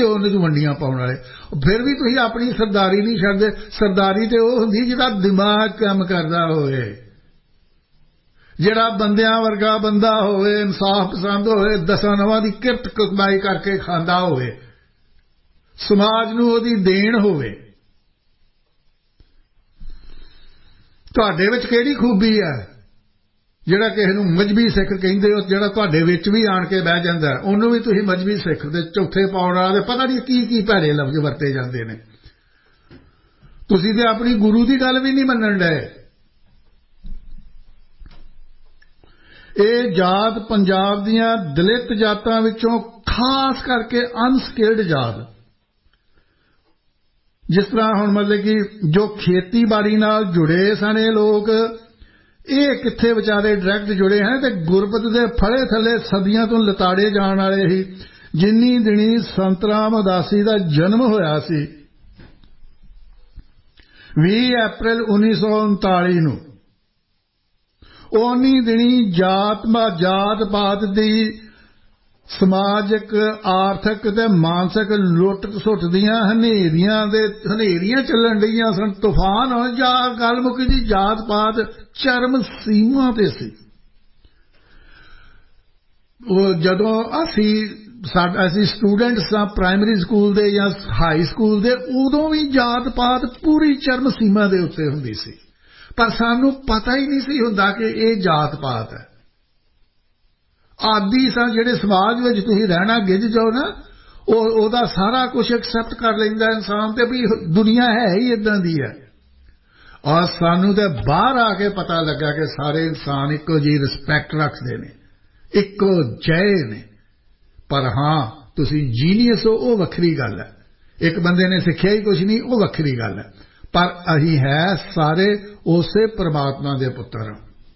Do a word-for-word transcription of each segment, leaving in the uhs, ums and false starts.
ਉਹਨੇ 'ਚ ਵੰਡੀਆਂ ਪਾਉਣ ਵਾਲੇ। ਫਿਰ ਵੀ ਤੁਸੀਂ ਆਪਣੀ ਸਰਦਾਰੀ ਨਹੀਂ ਛੱਡਦੇ। ਸਰਦਾਰੀ ਤੇ ਉਹ ਹੁੰਦੀ ਜਿਹਦਾ ਦਿਮਾਗ ਕੰਮ ਕਰਦਾ ਹੋਵੇ, ਜਿਹੜਾ ਬੰਦਿਆਂ ਵਰਗਾ ਬੰਦਾ ਹੋਵੇ, ਇਨਸਾਫ ਪਸੰਦ ਹੋਵੇ, ਦਸਾਂ ਨਵਾਂ ਦੀ ਕਿਰਤ ਕਮਾਈ ਕਰਕੇ ਖਾਂਦਾ ਹੋਵੇ, ਸਮਾਜ ਨੂੰ ਉਹਦੀ ਦੇਣ ਹੋਵੇ। ਤੁਹਾਡੇ ਵਿੱਚ ਕਿਹੜੀ ਖੂਬੀ ਹੈ ਜਿਹੜਾ ਕਿਸੇ ਨੂੰ ਮਜ਼੍ਹਬੀ ਸਿੱਖ ਕਹਿੰਦੇ ਹੋ, ਜਿਹੜਾ ਤੁਹਾਡੇ ਵਿੱਚ ਵੀ ਆਣ ਕੇ ਬਹਿ ਜਾਂਦਾ, ਉਹਨੂੰ ਵੀ ਤੁਸੀਂ ਮਜ਼੍ਹਬੀ ਸਿੱਖ ਦੇ ਚੌਥੇ ਪਾਉਣ ਵਾਲੇ ਪਤਾ ਨਹੀਂ ਕੀ ਕੀ ਭੈੜੇ ਲਫ਼ਜ਼ ਵਰਤੇ ਜਾਂਦੇ ਨੇ। ਤੁਸੀਂ ਤੇ ਆਪਣੀ ਗੁਰੂ ਦੀ ਗੱਲ ਵੀ ਨਹੀਂ ਮੰਨਣ ਡਏ। ਇਹ ਜਾਤ ਪੰਜਾਬ ਦੀਆਂ ਦਲਿਤ ਜਾਤਾਂ ਵਿੱਚੋਂ ਖਾਸ ਕਰਕੇ ਅਨਸਕਿਲਡ ਜਾਤ, ਜਿਸ ਤਰ੍ਹਾਂ ਹੁਣ ਮਤਲਬ ਕਿ ਜੋ ਖੇਤੀਬਾੜੀ ਨਾਲ ਜੁੜੇ ਸਨ ਇਹ ਲੋਕ, ਇਹ ਕਿੱਥੇ ਵਿਚਾਰੇ ਡਾਇਰੈਕਟ ਜੁੜੇ ਹਨ ਤੇ ਗੁਰਬਤ ਦੇ ਫਲੇ ਥੱਲੇ ਸਦੀਆਂ ਤੋਂ ਲਤਾੜੇ ਜਾਣ ਵਾਲੇ ਹੀ। ਜਿੰਨੀ ਦਿਨੀ ਸੰਤ ਰਾਮ ਉਦਾਸੀ ਦਾ ਜਨਮ ਹੋਇਆ ਸੀ ਵੀਹ ਅਪ੍ਰੈਲ ਉੱਨੀ ਸੌ ਉਨਤਾਲੀ ਨੂੰ, ਉਨੀ ਦਿਨੀ ਜਾਤ ਜਾਤ ਪਾਤ ਦੀ ਸਮਾਜਿਕ, ਆਰਥਿਕ ਤੇ ਮਾਨਸਿਕ ਲੁੱਟ ਸੁੱਟ ਦੀਆਂ ਹਨੇਰੀਆਂ ਦੇ ਹਨੇਰੀਆਂ ਚੱਲਣ ਡਈਆਂ ਸਨ, ਤੂਫਾਨ। ਜਾਂ ਗੱਲ ਮੁੱਕੀ ਜੀ, ਜਾਤ ਪਾਤ ਚਰਮ ਸੀਮਾ ਤੇ ਸੀ। ਉਹ ਜਦੋਂ ਅਸੀਂ ਸਾਡਾ ਅਸੀਂ ਸਟੂਡੈਂਟ ਸਾਂ ਪ੍ਰਾਇਮਰੀ ਸਕੂਲ ਦੇ ਜਾਂ ਹਾਈ ਸਕੂਲ ਦੇ, ਉਦੋਂ ਵੀ ਜਾਤ ਪਾਤ ਪੂਰੀ ਚਰਮ ਸੀਮਾ ਦੇ ਉੱਤੇ ਹੁੰਦੀ ਸੀ, ਪਰ ਸਾਨੂੰ ਪਤਾ ਹੀ ਨਹੀਂ ਸੀ ਹੁੰਦਾ ਕਿ ਇਹ ਜਾਤ ਪਾਤ ਹੈ। ਆਦੀ ਸਾਂ ਜਿਹੜੇ ਸਮਾਜ ਵਿੱਚ ਤੁਸੀਂ ਰਹਿਣਾ ਗਿੱਝ ਜਾਓ ਨਾ, ਉਹ ਉਹਦਾ ਸਾਰਾ ਕੁਝ ਐਕਸੈਪਟ ਕਰ ਲੈਂਦਾ ਇਨਸਾਨ, ਤੇ ਵੀ ਦੁਨੀਆ ਹੈ ਹੀ ਇਦਾਂ ਦੀ ਹੈ। ਔਰ ਸਾਨੂੰ ਤਾਂ ਬਾਹਰ ਆ ਕੇ ਪਤਾ ਲੱਗਾ ਕਿ ਸਾਰੇ ਇਨਸਾਨ ਇੱਕੋ ਜਿਹੀ ਰਿਸਪੈਕਟ ਰੱਖਦੇ ਨੇ, ਇੱਕੋ ਜਿਹੇ ਨੇ। ਪਰ ਹਾਂ, ਤੁਸੀਂ ਜੀਨੀਅਸ ਹੋ ਉਹ ਵੱਖਰੀ ਗੱਲ ਹੈ, ਇੱਕ ਬੰਦੇ ਨੇ ਸਿੱਖਿਆ ਹੀ ਕੁਝ ਨਹੀਂ ਉਹ ਵੱਖਰੀ ਗੱਲ ਹੈ, ਪਰ ਅਸੀਂ ਹੈ ਸਾਰੇ ਉਸੇ ਪਰਮਾਤਮਾ ਦੇ ਪੁੱਤਰ।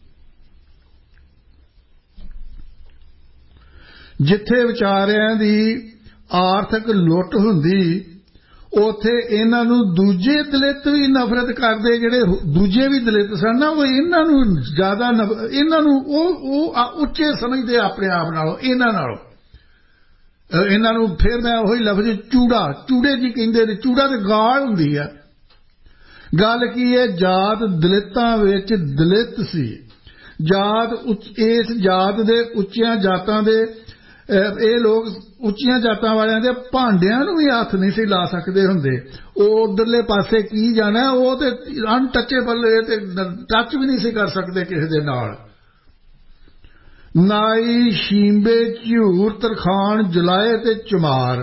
ਜਿੱਥੇ ਵਿਚਾਰਿਆਂ ਦੀ ਆਰਥਿਕ ਲੁੱਟ ਹੁੰਦੀ, ਉੱਥੇ ਇਹਨਾਂ ਨੂੰ ਦੂਜੇ ਦਲਿਤ ਵੀ ਨਫ਼ਰਤ ਕਰਦੇ। ਜਿਹੜੇ ਦੂਜੇ ਵੀ ਦਲਿਤ ਸਨ ਨਾ, ਉਹ ਇਹਨਾਂ ਨੂੰ ਜ਼ਿਆਦਾ ਇਹਨਾਂ ਨੂੰ ਉਹ ਉਹ ਉੱਚੇ ਸਮਝਦੇ ਆਪਣੇ ਆਪ ਨਾਲੋਂ, ਇਹਨਾਂ ਨਾਲੋਂ। ਇਹਨਾਂ ਨੂੰ ਫਿਰ ਮੈਂ ਉਹੀ ਲਫ਼ਜ਼ ਚੂੜਾ, ਚੂੜੇ ਜੀ ਕਹਿੰਦੇ ਨੇ। ਚੂੜਾ ਤੇ ਗਾਲ ਹੁੰਦੀ ਆ। ਗੱਲ ਕੀ ਹੈ, ਜਾਤ ਦਲਿਤਾਂ ਵਿੱਚ ਦਲਿਤ ਸੀ। ਜਾਤ ਇਸ ਜਾਤ ਦੇ ਉੱਚੀਆਂ ਜਾਤਾਂ ਦੇ ਇਹ ਲੋਕ ਉੱਚੀਆਂ ਜਾਤਾਂ ਵਾਲਿਆਂ ਦੇ ਭਾਂਡਿਆਂ ਨੂੰ ਵੀ ਹੱਥ ਨਹੀਂ ਸੀ ਲਾ ਸਕਦੇ ਹੁੰਦੇ। ਉਹ ਉਧਰਲੇ ਪਾਸੇ ਕੀ ਜਾਣਾ, ਉਹ ਤੇ ਅਨਟੱਚੇਬਲ, ਤੇ ਟੱਚ ਵੀ ਨਹੀਂ ਸੀ ਕਰ ਸਕਦੇ ਕਿਸੇ ਦੇ ਨਾਲ। ਨਾਈ, ਸ਼ੀਂਬੇ, ਝਿਊਰ, ਤਰਖਾਣ, ਜੁਲਾਏ ਤੇ ਚੁਮਾਰ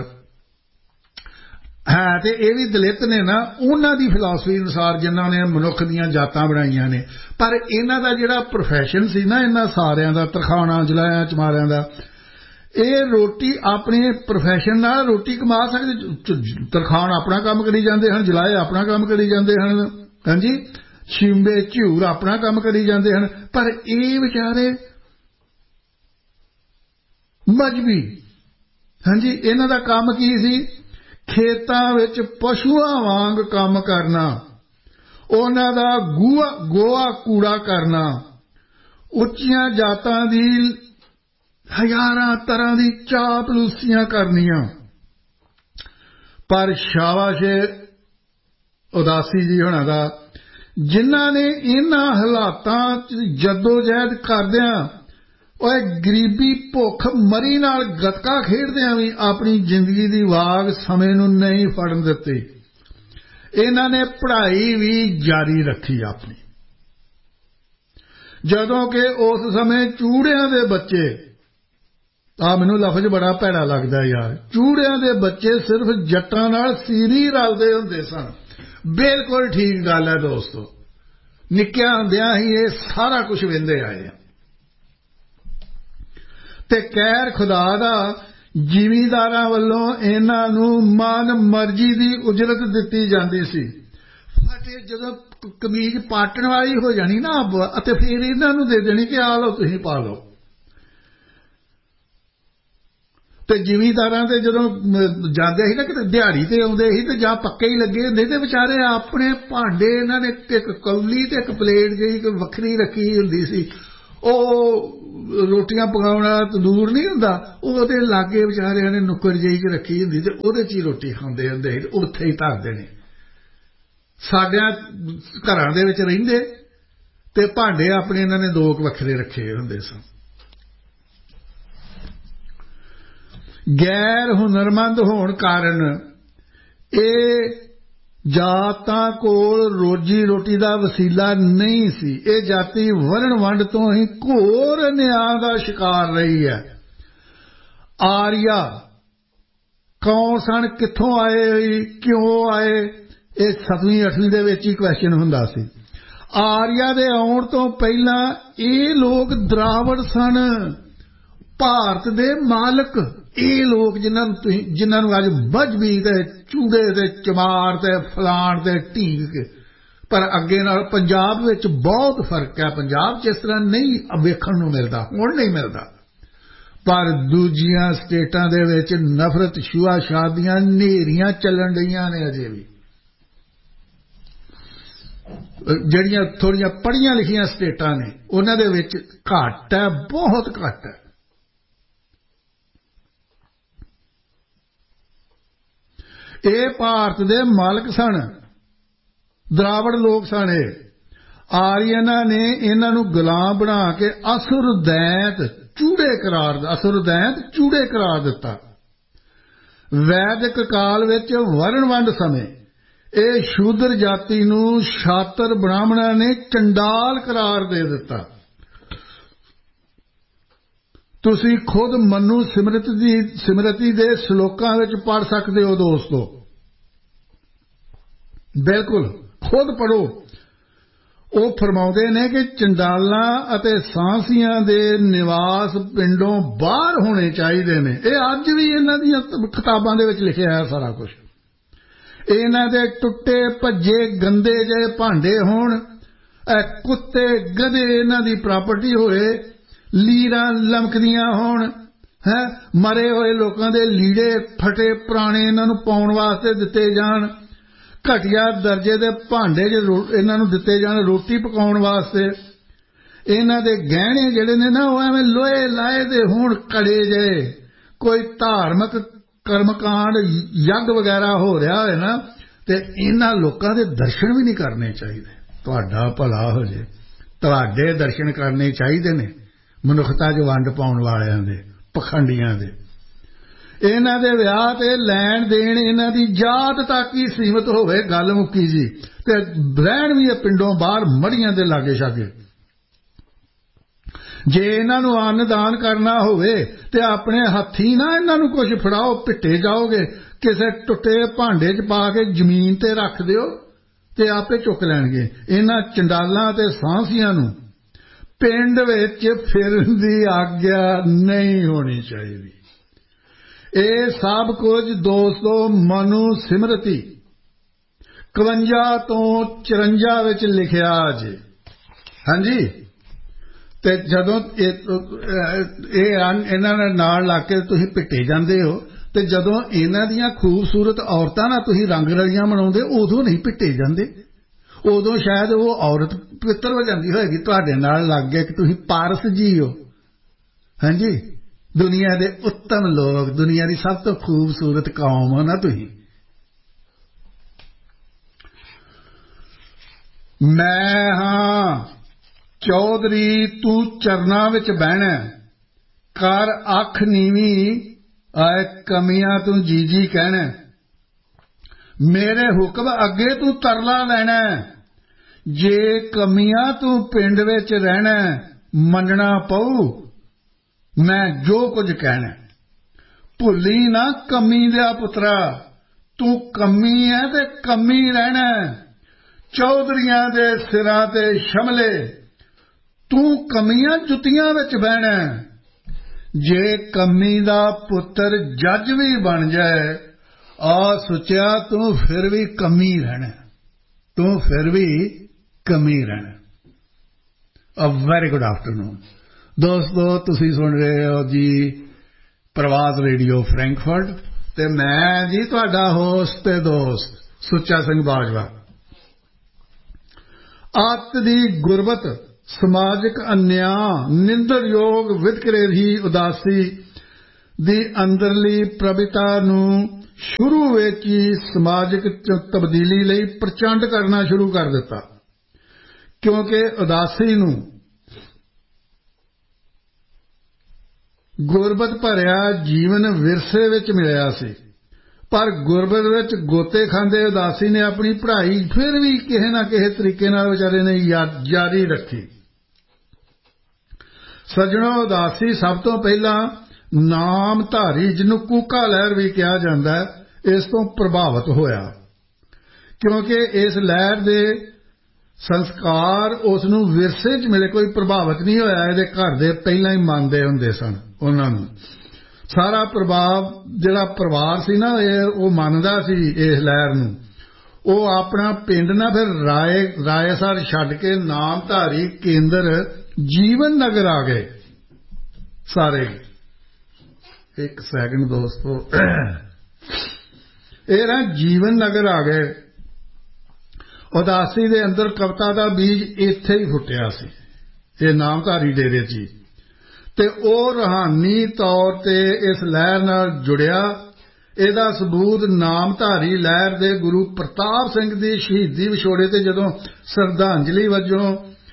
ਹੈ, ਤੇ ਇਹ ਵੀ ਦਲਿਤ ਨੇ ਨਾ ਉਹਨਾਂ ਦੀ ਫਿਲਾਸਫੀ ਅਨੁਸਾਰ ਜਿਨ੍ਹਾਂ ਨੇ ਮਨੁੱਖ ਦੀਆਂ ਜਾਤਾਂ ਬਣਾਈਆਂ ਨੇ। ਪਰ ਇਹਨਾਂ ਦਾ ਜਿਹੜਾ ਪ੍ਰੋਫੈਸ਼ਨ ਸੀ ਨਾ, ਇਹਨਾਂ ਸਾਰਿਆਂ ਦਾ, ਤਰਖਾਣਾਂ, ਜੁਲਾਇਆਂ, ਚਮਾਰਿਆਂ ਦਾ, ਇਹ ਰੋਟੀ ਆਪਣੇ ਪ੍ਰੋਫੈਸ਼ਨ ਨਾਲ ਰੋਟੀ ਕਮਾ ਸਕਦੇ। ਤਰਖਾਣ ਆਪਣਾ ਕੰਮ ਕਰੀ ਜਾਂਦੇ ਹਨ, ਜੁਲਾਏ ਆਪਣਾ ਕੰਮ ਕਰੀ ਜਾਂਦੇ ਹਨ, ਹਾਂਜੀ, ਸ਼ੀਂਬੇ ਝਿਊਰ ਆਪਣਾ ਕੰਮ ਕਰੀ ਜਾਂਦੇ ਹਨ। ਪਰ ਇਹ ਵਿਚਾਰੇ ਮਜ਼੍ਹਬੀ, ਹਾਂਜੀ, ਇਹਨਾਂ ਦਾ ਕੰਮ ਕੀ ਸੀ? ਖੇਤਾਂ ਵਿੱਚ ਪਸ਼ੂਆਂ ਵਾਂਗ ਕੰਮ ਕਰਨਾ, ਉਹਨਾਂ ਦਾ ਗੂਆ ਗੋਆ ਕੂੜਾ ਕਰਨਾ, ਉੱਚੀਆਂ ਜਾਤਾਂ ਦੀ ਹਜ਼ਾਰਾਂ ਤਰ੍ਹਾਂ ਦੀ ਚਾਪਲੂਸੀਆਂ ਕਰਨੀਆਂ। ਪਰ ਸ਼ਾਬਾਸ਼ ਉਦਾਸੀ ਜੀ ਹੋਣਾ ਦਾ, ਜਿਨ੍ਹਾਂ ਨੇ ਇਹਨਾਂ ਹਾਲਾਤਾਂ 'ਚ ਜੱਦੋ-ਜਹਿਦ ਕਰਦਿਆਂ, ਉਹ ਗਰੀਬੀ, ਭੁੱਖ ਮਰੀ ਨਾਲ ਗੱਤਕਾ ਖੇਡਦਿਆਂ ਵੀ ਆਪਣੀ ਜ਼ਿੰਦਗੀ ਦੀ ਵਾਗ ਸਮੇਂ ਨੂੰ ਨਹੀਂ ਫੜਨ ਦਿੱਤੀ। ਇਹਨਾਂ ਨੇ ਪੜ੍ਹਾਈ ਵੀ ਜਾਰੀ ਰੱਖੀ ਆਪਣੀ। ਜਦੋਂ ਕਿ ਉਸ ਸਮੇਂ ਚੂੜਿਆਂ ਦੇ ਬੱਚੇ, ਆ ਮੈਨੂੰ ਲਫ਼ਜ਼ ਬੜਾ ਭੈੜਾ ਲੱਗਦਾ ਯਾਰ, ਚੂੜਿਆਂ ਦੇ ਬੱਚੇ ਸਿਰਫ ਜੱਟਾਂ ਨਾਲ ਸੀਰੀ ਰਲਦੇ ਹੁੰਦੇ ਸਨ। ਬਿਲਕੁਲ ਠੀਕ ਗੱਲ ਹੈ ਦੋਸਤੋ, ਨਿੱਕਿਆਂ ਹੁੰਦਿਆਂ ਹੀ ਇਹ ਸਾਰਾ ਕੁਝ ਵੇਂਦੇ ਆਏ ਆ। ਤੇ ਕਹਿਰ ਖੁਦਾ ਦਾ ਜ਼ਿਮੀਂਦਾਰਾਂ ਵੱਲੋਂ ਇਹਨਾਂ ਨੂੰ ਮਨ ਮਰਜ਼ੀ ਦੀ ਉਜਰਤ ਦਿੱਤੀ ਜਾਂਦੀ ਸੀ। ਫਟੇ ਜਦੋਂ ਕਮੀਜ਼ ਪਾਟਣ ਵਾਲੀ ਹੋ ਜਾਣੀ ਨਾ, ਅਤੇ ਫਿਰ ਇਹਨਾਂ ਨੂੰ ਦੇ ਦੇਣੀ ਕਿ ਆ ਲਓ ਤੁਸੀਂ ਪਾ ਲਓ। ਤੇ ਜ਼ਿਮੀਂਦਾਰਾਂ ਦੇ ਜਦੋਂ ਜਾਂਦੇ ਸੀ ਨਾ ਕਿਤੇ ਦਿਹਾੜੀ ਤੇ ਆਉਂਦੇ ਸੀ, ਤੇ ਜਾਂ ਪੱਕੇ ਹੀ ਲੱਗੇ ਹੁੰਦੇ, ਤੇ ਵਿਚਾਰੇ ਆਪਣੇ ਭਾਂਡੇ ਇਹਨਾਂ ਨੇ ਇੱਕ ਕੌਲੀ ਤੇ ਇੱਕ ਪਲੇਟ ਜਿਹੀ ਵੱਖਰੀ ਰੱਖੀ ਹੁੰਦੀ ਸੀ, ਉਹ ਰੋਟੀਆਂ ਪਕਾਉਣ ਵਾਲਾ ਤੰਦੂਰ ਨਹੀਂ ਹੁੰਦਾ, ਉਹਦੇ ਲਾਗੇ ਵਿਚਾਰਿਆਂ ਨੇ ਨੁੱਕਰ ਜਿਹੀ ਚ ਰੱਖੀ ਹੁੰਦੀ ਤੇ ਉਹਦੇ ਚ ਹੀ ਰੋਟੀ ਖਾਂਦੇ ਹੁੰਦੇ, ਉੱਥੇ ਹੀ ਧਰਦੇ ਨੇ। ਸਾਡਿਆਂ ਘਰਾਂ ਦੇ ਵਿੱਚ ਰਹਿੰਦੇ ਤੇ ਭਾਂਡੇ ਆਪਣੇ ਇਹਨਾਂ ਨੇ ਦੋ ਕੁ ਵੱਖਰੇ ਰੱਖੇ ਹੁੰਦੇ ਸਨ। ਗੈਰ ਹੁਨਰਮੰਦ ਹੋਣ ਕਾਰਨ ਇਹ ਜਾਤਾਂ ਕੋਲ ਰੋਜੀ ਰੋਟੀ ਦਾ ਵਸੀਲਾ ਨਹੀਂ ਸੀ। ਇਹ ਜਾਤੀ ਵਰਣ ਵੰਡ ਤੋਂ ਹੀ ਘੋਰ ਅਨਿਆਂ ਦਾ ਸ਼ਿਕਾਰ ਰਹੀ ਹੈ। ਆਰੀਆ ਕੌਣ ਸਨ, ਕਿੱਥੋਂ ਆਏ, ਕਿਉਂ ਆਏ, ਇਹ ਸੱਤਵੀਂ ਅੱਠਵੀਂ ਦੇ ਵਿੱਚ ਹੀ ਕੁਐਸਚਨ ਹੁੰਦਾ ਸੀ। ਆਰੀਆ ਦੇ ਆਉਣ ਤੋਂ ਪਹਿਲਾਂ ਇਹ ਲੋਕ ਦਰਾਵੜ ਸਨ, ਭਾਰਤ ਦੇ ਮਾਲਕ। ਇਹ ਲੋਕ ਜਿਨ੍ਹਾਂ ਨੂੰ ਤੁਸੀਂ ਜਿਨ੍ਹਾਂ ਨੂੰ ਅੱਜ ਮਜ਼੍ਹਬੀ ਤੇ ਚੂੜੇ ਤੇ ਚਮਾਰ ਤੇ ਫਲਾਣ ਤੇ ਢੀਕ, ਪਰ ਅੱਗੇ ਨਾਲ ਪੰਜਾਬ ਵਿੱਚ ਬਹੁਤ ਫਰਕ ਹੈ। ਪੰਜਾਬ 'ਚ ਇਸ ਤਰ੍ਹਾਂ ਨਹੀਂ ਵੇਖਣ ਨੂੰ ਮਿਲਦਾ, ਹੁਣ ਨਹੀਂ ਮਿਲਦਾ, ਪਰ ਦੂਜੀਆਂ ਸਟੇਟਾਂ ਦੇ ਵਿੱਚ ਨਫ਼ਰਤ ਛੂਆ ਸ਼ਾਦੀਆਂ ਨੇਰੀਆਂ ਚੱਲਣ ਰਹੀਆਂ ਨੇ। ਅਜੇ ਵੀ ਜਿਹੜੀਆਂ ਥੋੜ੍ਹੀਆਂ ਪੜ੍ਹੀਆਂ ਲਿਖੀਆਂ ਸਟੇਟਾਂ ਨੇ ਉਹਨਾਂ ਦੇ ਵਿੱਚ ਘੱਟ ਹੈ, ਬਹੁਤ ਘੱਟ ਹੈ। ਇਹ ਭਾਰਤ ਦੇ ਮਾਲਕ ਸਨ, ਦਰਾਵੜ ਲੋਕ ਸਨ। ਇਹ ਆਰੀਅਨਾਂ ਨੇ ਇਹਨਾਂ ਨੂੰ ਗੁਲਾਮ ਬਣਾ ਕੇ ਅਸੁਰ ਦੈਂਤ ਚੂੜੇ ਕਰਾਰ ਅਸੁਰ ਦੈਂਤ ਚੂੜੇ ਕਰਾਰ ਦਿੱਤਾ। ਵੈਦਿਕ ਕਾਲ ਵਿੱਚ ਵਰਣ ਵੰਡ ਸਮੇਂ ਇਹ ਸ਼ੂਦਰ ਜਾਤੀ ਨੂੰ ਸ਼ਾਤਰ ਬ੍ਰਾਹਮਣਾਂ ਨੇ ਚੰਡਾਲ ਕਰਾਰ ਦੇ ਦਿੱਤਾ। ਤੁਸੀਂ ਖੁਦ ਮਨੂ ਸਿਮਰਤ ਦੀ ਸਿਮਰਤੀ ਦੇ ਸ਼ਲੋਕਾਂ ਵਿੱਚ ਪੜ੍ਹ ਸਕਦੇ ਹੋ ਦੋਸਤੋ, ਬਿਲਕੁਲ ਖੁਦ ਪੜ੍ਹੋ। ਉਹ ਫਰਮਾਉਂਦੇ ਨੇ ਕਿ ਚੰਡਾਲਾਂ ਅਤੇ ਸਾਂਸੀਆਂ ਦੇ ਨਿਵਾਸ ਪਿੰਡੋਂ ਬਾਹਰ ਹੋਣੇ ਚਾਹੀਦੇ ਨੇ। ਇਹ ਅੱਜ ਵੀ ਇਹਨਾਂ ਦੀਆਂ ਕਿਤਾਬਾਂ ਦੇ ਵਿੱਚ ਲਿਖਿਆ ਹੈ ਸਾਰਾ ਕੁਝ। ਇਹਨਾਂ ਦੇ ਟੁੱਟੇ ਭੱਜੇ ਗੰਦੇ ਜਿਹੇ ਭਾਂਡੇ ਹੋਣ, ਕੁੱਤੇ ਗਧੇ ਇਹਨਾਂ ਦੀ ਪ੍ਰਾਪਰਟੀ ਹੋਏ, ਲੀਰਾਂ ਲਮਕਦੀਆਂ ਹੋਣ, ਹੈ ਮਰੇ ਹੋਏ ਲੋਕਾਂ ਦੇ ਲੀੜੇ ਫਟੇ ਪੁਰਾਣੇ ਇਹਨਾਂ ਨੂੰ ਪਾਉਣ ਵਾਸਤੇ ਦਿੱਤੇ ਜਾਣ, ਘਟੀਆ ਦਰਜੇ ਦੇ ਭਾਂਡੇ ਜੇ ਇਹਨਾਂ ਨੂੰ ਦਿੱਤੇ ਜਾਣ ਰੋਟੀ ਪਕਾਉਣ ਵਾਸਤੇ। ਇਹਨਾਂ ਦੇ ਗਹਿਣੇ ਜਿਹੜੇ ਨੇ ਨਾ ਉਹ ਐਵੇਂ ਲੋਹੇ ਲਾਏ ਦੇ ਹੋਣ, ਕੜੇ ਜਿਹੇ। ਕੋਈ ਧਾਰਮਿਕ ਕਰਮਕਾਂਡ ਯੱਗ ਵਗੈਰਾ ਹੋ ਰਿਹਾ ਹੋਏ ਨਾ ਤੇ ਇਹਨਾਂ ਲੋਕਾਂ ਦੇ ਦਰਸ਼ਨ ਵੀ ਨਹੀਂ ਕਰਨੇ ਚਾਹੀਦੇ। ਤੁਹਾਡਾ ਭਲਾ ਹੋ ਜੇ, ਤੁਹਾਡੇ ਦਰਸ਼ਨ ਕਰਨੇ ਚਾਹੀਦੇ ਨੇ ਮਨੁੱਖਤਾ 'ਚ ਵੰਡ ਪਾਉਣ ਵਾਲਿਆਂ ਦੇ, ਪਖੰਡੀਆਂ ਦੇ। ਇਹਨਾਂ ਦੇ ਵਿਆਹ ਤੇ ਲੈਣ ਦੇਣ ਇਹਨਾਂ ਦੀ ਜਾਤ ਤੱਕ ਹੀ ਸੀਮਤ ਹੋਵੇ, ਗੱਲ ਮੁੱਕੀ ਜੀ। ਤੇ ਰਹਿਣ ਵੀ ਇਹ ਪਿੰਡੋਂ ਬਾਹਰ ਮੜੀਆਂ ਦੇ ਲਾਗੇ ਛਾਗੇ। ਜੇ ਇਹਨਾਂ ਨੂੰ ਅੰਨਦਾਨ ਕਰਨਾ ਹੋਵੇ ਤੇ ਆਪਣੇ ਹੱਥੀਂ ਨਾ ਇਹਨਾਂ ਨੂੰ ਕੁਝ ਫੜਾਓ, ਪਿੱਟੇ ਜਾਓਗੇ। ਕਿਸੇ ਟੁੱਟੇ ਭਾਂਡੇ 'ਚ ਪਾ ਕੇ ਜ਼ਮੀਨ ਤੇ ਰੱਖ ਦਿਓ ਤੇ ਆਪੇ ਚੁੱਕ ਲੈਣਗੇ। ਇਹਨਾਂ ਚੰਡਾਲਾਂ ਤੇ ਸਾਂਸੀਆਂ ਨੂੰ ਪਿੰਡ ਵਿੱਚ ਫਿਰਨ ਦੀ ਆਗਿਆ ਨਹੀਂ ਹੋਣੀ ਚਾਹੀਦੀ। ਇਹ ਸਭ ਕੁਝ ਦੋਸਤੋ ਮਨੂ ਸਿਮਰਤੀ ਇਕਵੰਜਾ ਤੋਂ ਚੁਰੰਜਾ ਵਿੱਚ ਲਿਖਿਆ ਜੇ। ਹਾਂਜੀ, ਤੇ ਜਦੋਂ ਇਹ ਇਹਨਾਂ ਦੇ ਨਾਲ ਲਾ ਕੇ ਤੁਸੀਂ ਪਿੱਟੇ ਜਾਂਦੇ ਹੋ ਤੇ ਜਦੋਂ ਇਹਨਾਂ ਦੀਆਂ ਖੂਬਸੂਰਤ ਔਰਤਾਂ ਨਾਲ ਤੁਸੀਂ ਰੰਗ ਰਲੀਆਂ ਮਨਾਉਂਦੇ ਉਦੋਂ ਨਹੀਂ ਪਿੱਟੇ ਜਾਂਦੇ। ਉਦੋਂ ਸ਼ਾਇਦ ਉਹ ਔਰਤ ਪਵਿੱਤਰ ਹੋ ਜਾਂਦੀ ਹੋਏਗੀ, ਤੁਹਾਡੇ ਨਾਲ ਲੱਗ ਗਿਆ ਕਿ ਤੁਸੀਂ ਪਾਰਸ ਜੀ ਹੋ। ਹਾਂਜੀ, ਦੁਨੀਆ ਦੇ ਉੱਤਮ ਲੋਕ, ਦੁਨੀਆ ਦੀ ਸਭ ਤੋਂ ਖੂਬਸੂਰਤ ਕੌਮ ਹੋ ਨਾ ਤੁਸੀਂ। ਮੈਂ ਹਾਂ ਚੌਧਰੀ, ਤੂੰ ਚਰਨਾਂ ਵਿੱਚ ਬਹਿਣਾ, ਕਰ ਅੱਖ ਨੀਵੀਂ, ਆਏ ਕਮੀਆਂ ਤੂੰ ਜੀ ਜੀ ਕਹਿਣਾ। ਮੇਰੇ ਹੁਕਮ ਅੱਗੇ ਤੂੰ ਤਰਲਾ ਲੈਣਾ, ਜੇ ਕਮੀਆਂ ਤੂੰ ਪਿੰਡ ਵਿੱਚ ਰਹਿਣਾ, ਮੰਨਣਾ ਪਊ ਮੈਂ ਜੋ ਕੁਝ ਕਹਿਣਾ। ਭੁੱਲੀ ਨਾ ਕਮੀ ਦਿਆ ਪੁੱਤਰਾ, ਤੂੰ ਕਮੀ ਹੈ ਤੇ ਕਮੀ ਰਹਿਣਾ। ਚੌਧਰੀਆਂ ਦੇ ਸਿਰਾਂ ਤੇ ਸ਼ਮਲੇ, ਤੂੰ ਕਮੀਆਂ ਜੁੱਤੀਆਂ ਵਿੱਚ ਬਹਿਣਾ। ਜੇ ਕਮੀ ਦਾ ਪੁੱਤਰ ਜੱਜ ਵੀ ਬਣ ਜਾਏ, ਆ ਸੁੱਚਿਆ ਤੂੰ ਫਿਰ ਵੀ ਕਮੀ ਰਹਿਣਾ, ਤੂੰ ਫਿਰ ਵੀ ਕਮੀ ਰਹਿਣਾ। ਅ ਵੈਰੀ ਗੁੱਡ ਆਫਟਰਨੂਨ ਦੋਸਤੋ, ਤੁਸੀਂ ਸੁਣ ਰਹੇ ਹੋ ਜੀ ਪ੍ਰਵਾਸ ਰੇਡੀਓ ਫਰੈਂਕਫਰਟ ਤੇ ਮੈਂ ਜੀ ਤੁਹਾਡਾ ਹੋਸਟ ਤੇ ਦੋਸਤ ਸੁੱਚਾ ਸਿੰਘ ਬਾਜਵਾ। ਅੱਤ ਦੀ ਗੁਰਬਤ ਸਮਾਜਿਕ ਅਨਿਆਂ ਨਿੰਦਣਯੋਗ ਵਿਤਕਰੇ ਦੀ ਉਦਾਸੀ ਦੀ ਅੰਦਰਲੀ ਪ੍ਰਭਿਤਾ ਨੂੰ ਸ਼ੁਰੂ ਵਿੱਚ ਹੀ ਸਮਾਜਿਕ ਤਬਦੀਲੀ ਲਈ ਪ੍ਰਚੰਡ ਕਰਨਾ ਸ਼ੁਰੂ ਕਰ ਦਿੱਤਾ, ਕਿਉਂਕਿ ਉਦਾਸੀ ਨੂੰ ਗੁਰਬਤ ਭਰਿਆ ਜੀਵਨ ਵਿਰਸੇ ਵਿੱਚ ਮਿਲਿਆ ਸੀ। ਪਰ ਗੁਰਬਤ ਵਿੱਚ ਗੋਤੇ ਖਾਂਦੇ ਉਦਾਸੀ ਨੇ ਆਪਣੀ ਪੜ੍ਹਾਈ ਫਿਰ ਵੀ ਕਿਸੇ ਨਾ ਕਿਸੇ ਤਰੀਕੇ ਨਾਲ ਵਿਚਾਰੇ ਨੇ ਜਾਰੀ ਰੱਖੀ। ਸੱਜਣੋ, ਉਦਾਸੀ ਸਭ ਤੋਂ ਪਹਿਲਾਂ ਨਾਮਧਾਰੀ, ਜਿਹਨੂੰ ਕੂਕਾ ਲਹਿਰ ਵੀ ਕਿਹਾ ਜਾਂਦਾ ਹੈ, ਇਸ ਤੋਂ ਪ੍ਰਭਾਵਿਤ ਹੋਇਆ, ਕਿਉਂਕਿ ਇਸ ਲਹਿਰ ਦੇ ਸੰਸਕਾਰ ਉਸ ਨੂੰ ਵਿਰਸੇ 'ਚ ਮਿਲੇ। ਕੋਈ ਪ੍ਰਭਾਵਿਤ ਨਹੀਂ ਹੋਇਆ, ਇਹਦੇ ਘਰ ਦੇ ਪਹਿਲਾਂ ਹੀ ਮੰਨਦੇ ਹੁੰਦੇ ਸਨ ਉਹਨਾਂ ਨੂੰ। ਸਾਰਾ ਪ੍ਰਭਾਵ ਜਿਹੜਾ ਪਰਿਵਾਰ ਸੀ ਨਾ, ਇਹ ਉਹ ਮੰਨਦਾ ਸੀ ਇਸ ਲਹਿਰ ਨੂੰ। ਉਹ ਆਪਣਾ ਪਿੰਡ ਨਾ ਫਿਰ ਰਾਏ ਰਾਏਸਰ ਛੱਡ ਕੇ ਨਾਮਧਾਰੀ ਕੇਂਦਰ ਜੀਵਨ ਨਗਰ ਆ ਗਏ ਸਾਰੇ। ਇੱਕ ਸੈਕਿੰਡ ਦੋਸਤੋ, ਇਹ ਨਾ ਜੀਵਨ ਨਗਰ ਆ ਗਏ। ਉਦਾਸੀ ਦੇ ਅੰਦਰ ਕਵਿਤਾ ਦਾ ਬੀਜ ਇੱਥੇ ਹੀ ਫੁੱਟਿਆ ਸੀ, ਇਹ ਨਾਮਧਾਰੀ ਡੇਰੇ 'ਚ ਹੀ, ਤੇ ਉਹ ਰੂਹਾਨੀ ਤੌਰ ਤੇ ਇਸ ਲਹਿਰ ਨਾਲ ਜੁੜਿਆ। ਇਹਦਾ ਸਬੂਤ ਨਾਮਧਾਰੀ ਲਹਿਰ ਦੇ ਗੁਰੂ ਪ੍ਰਤਾਪ ਸਿੰਘ ਦੀ ਸ਼ਹੀਦੀ ਵਿਛੋੜੇ ਤੇ ਜਦੋਂ ਸ਼ਰਧਾਂਜਲੀ ਵਜੋਂ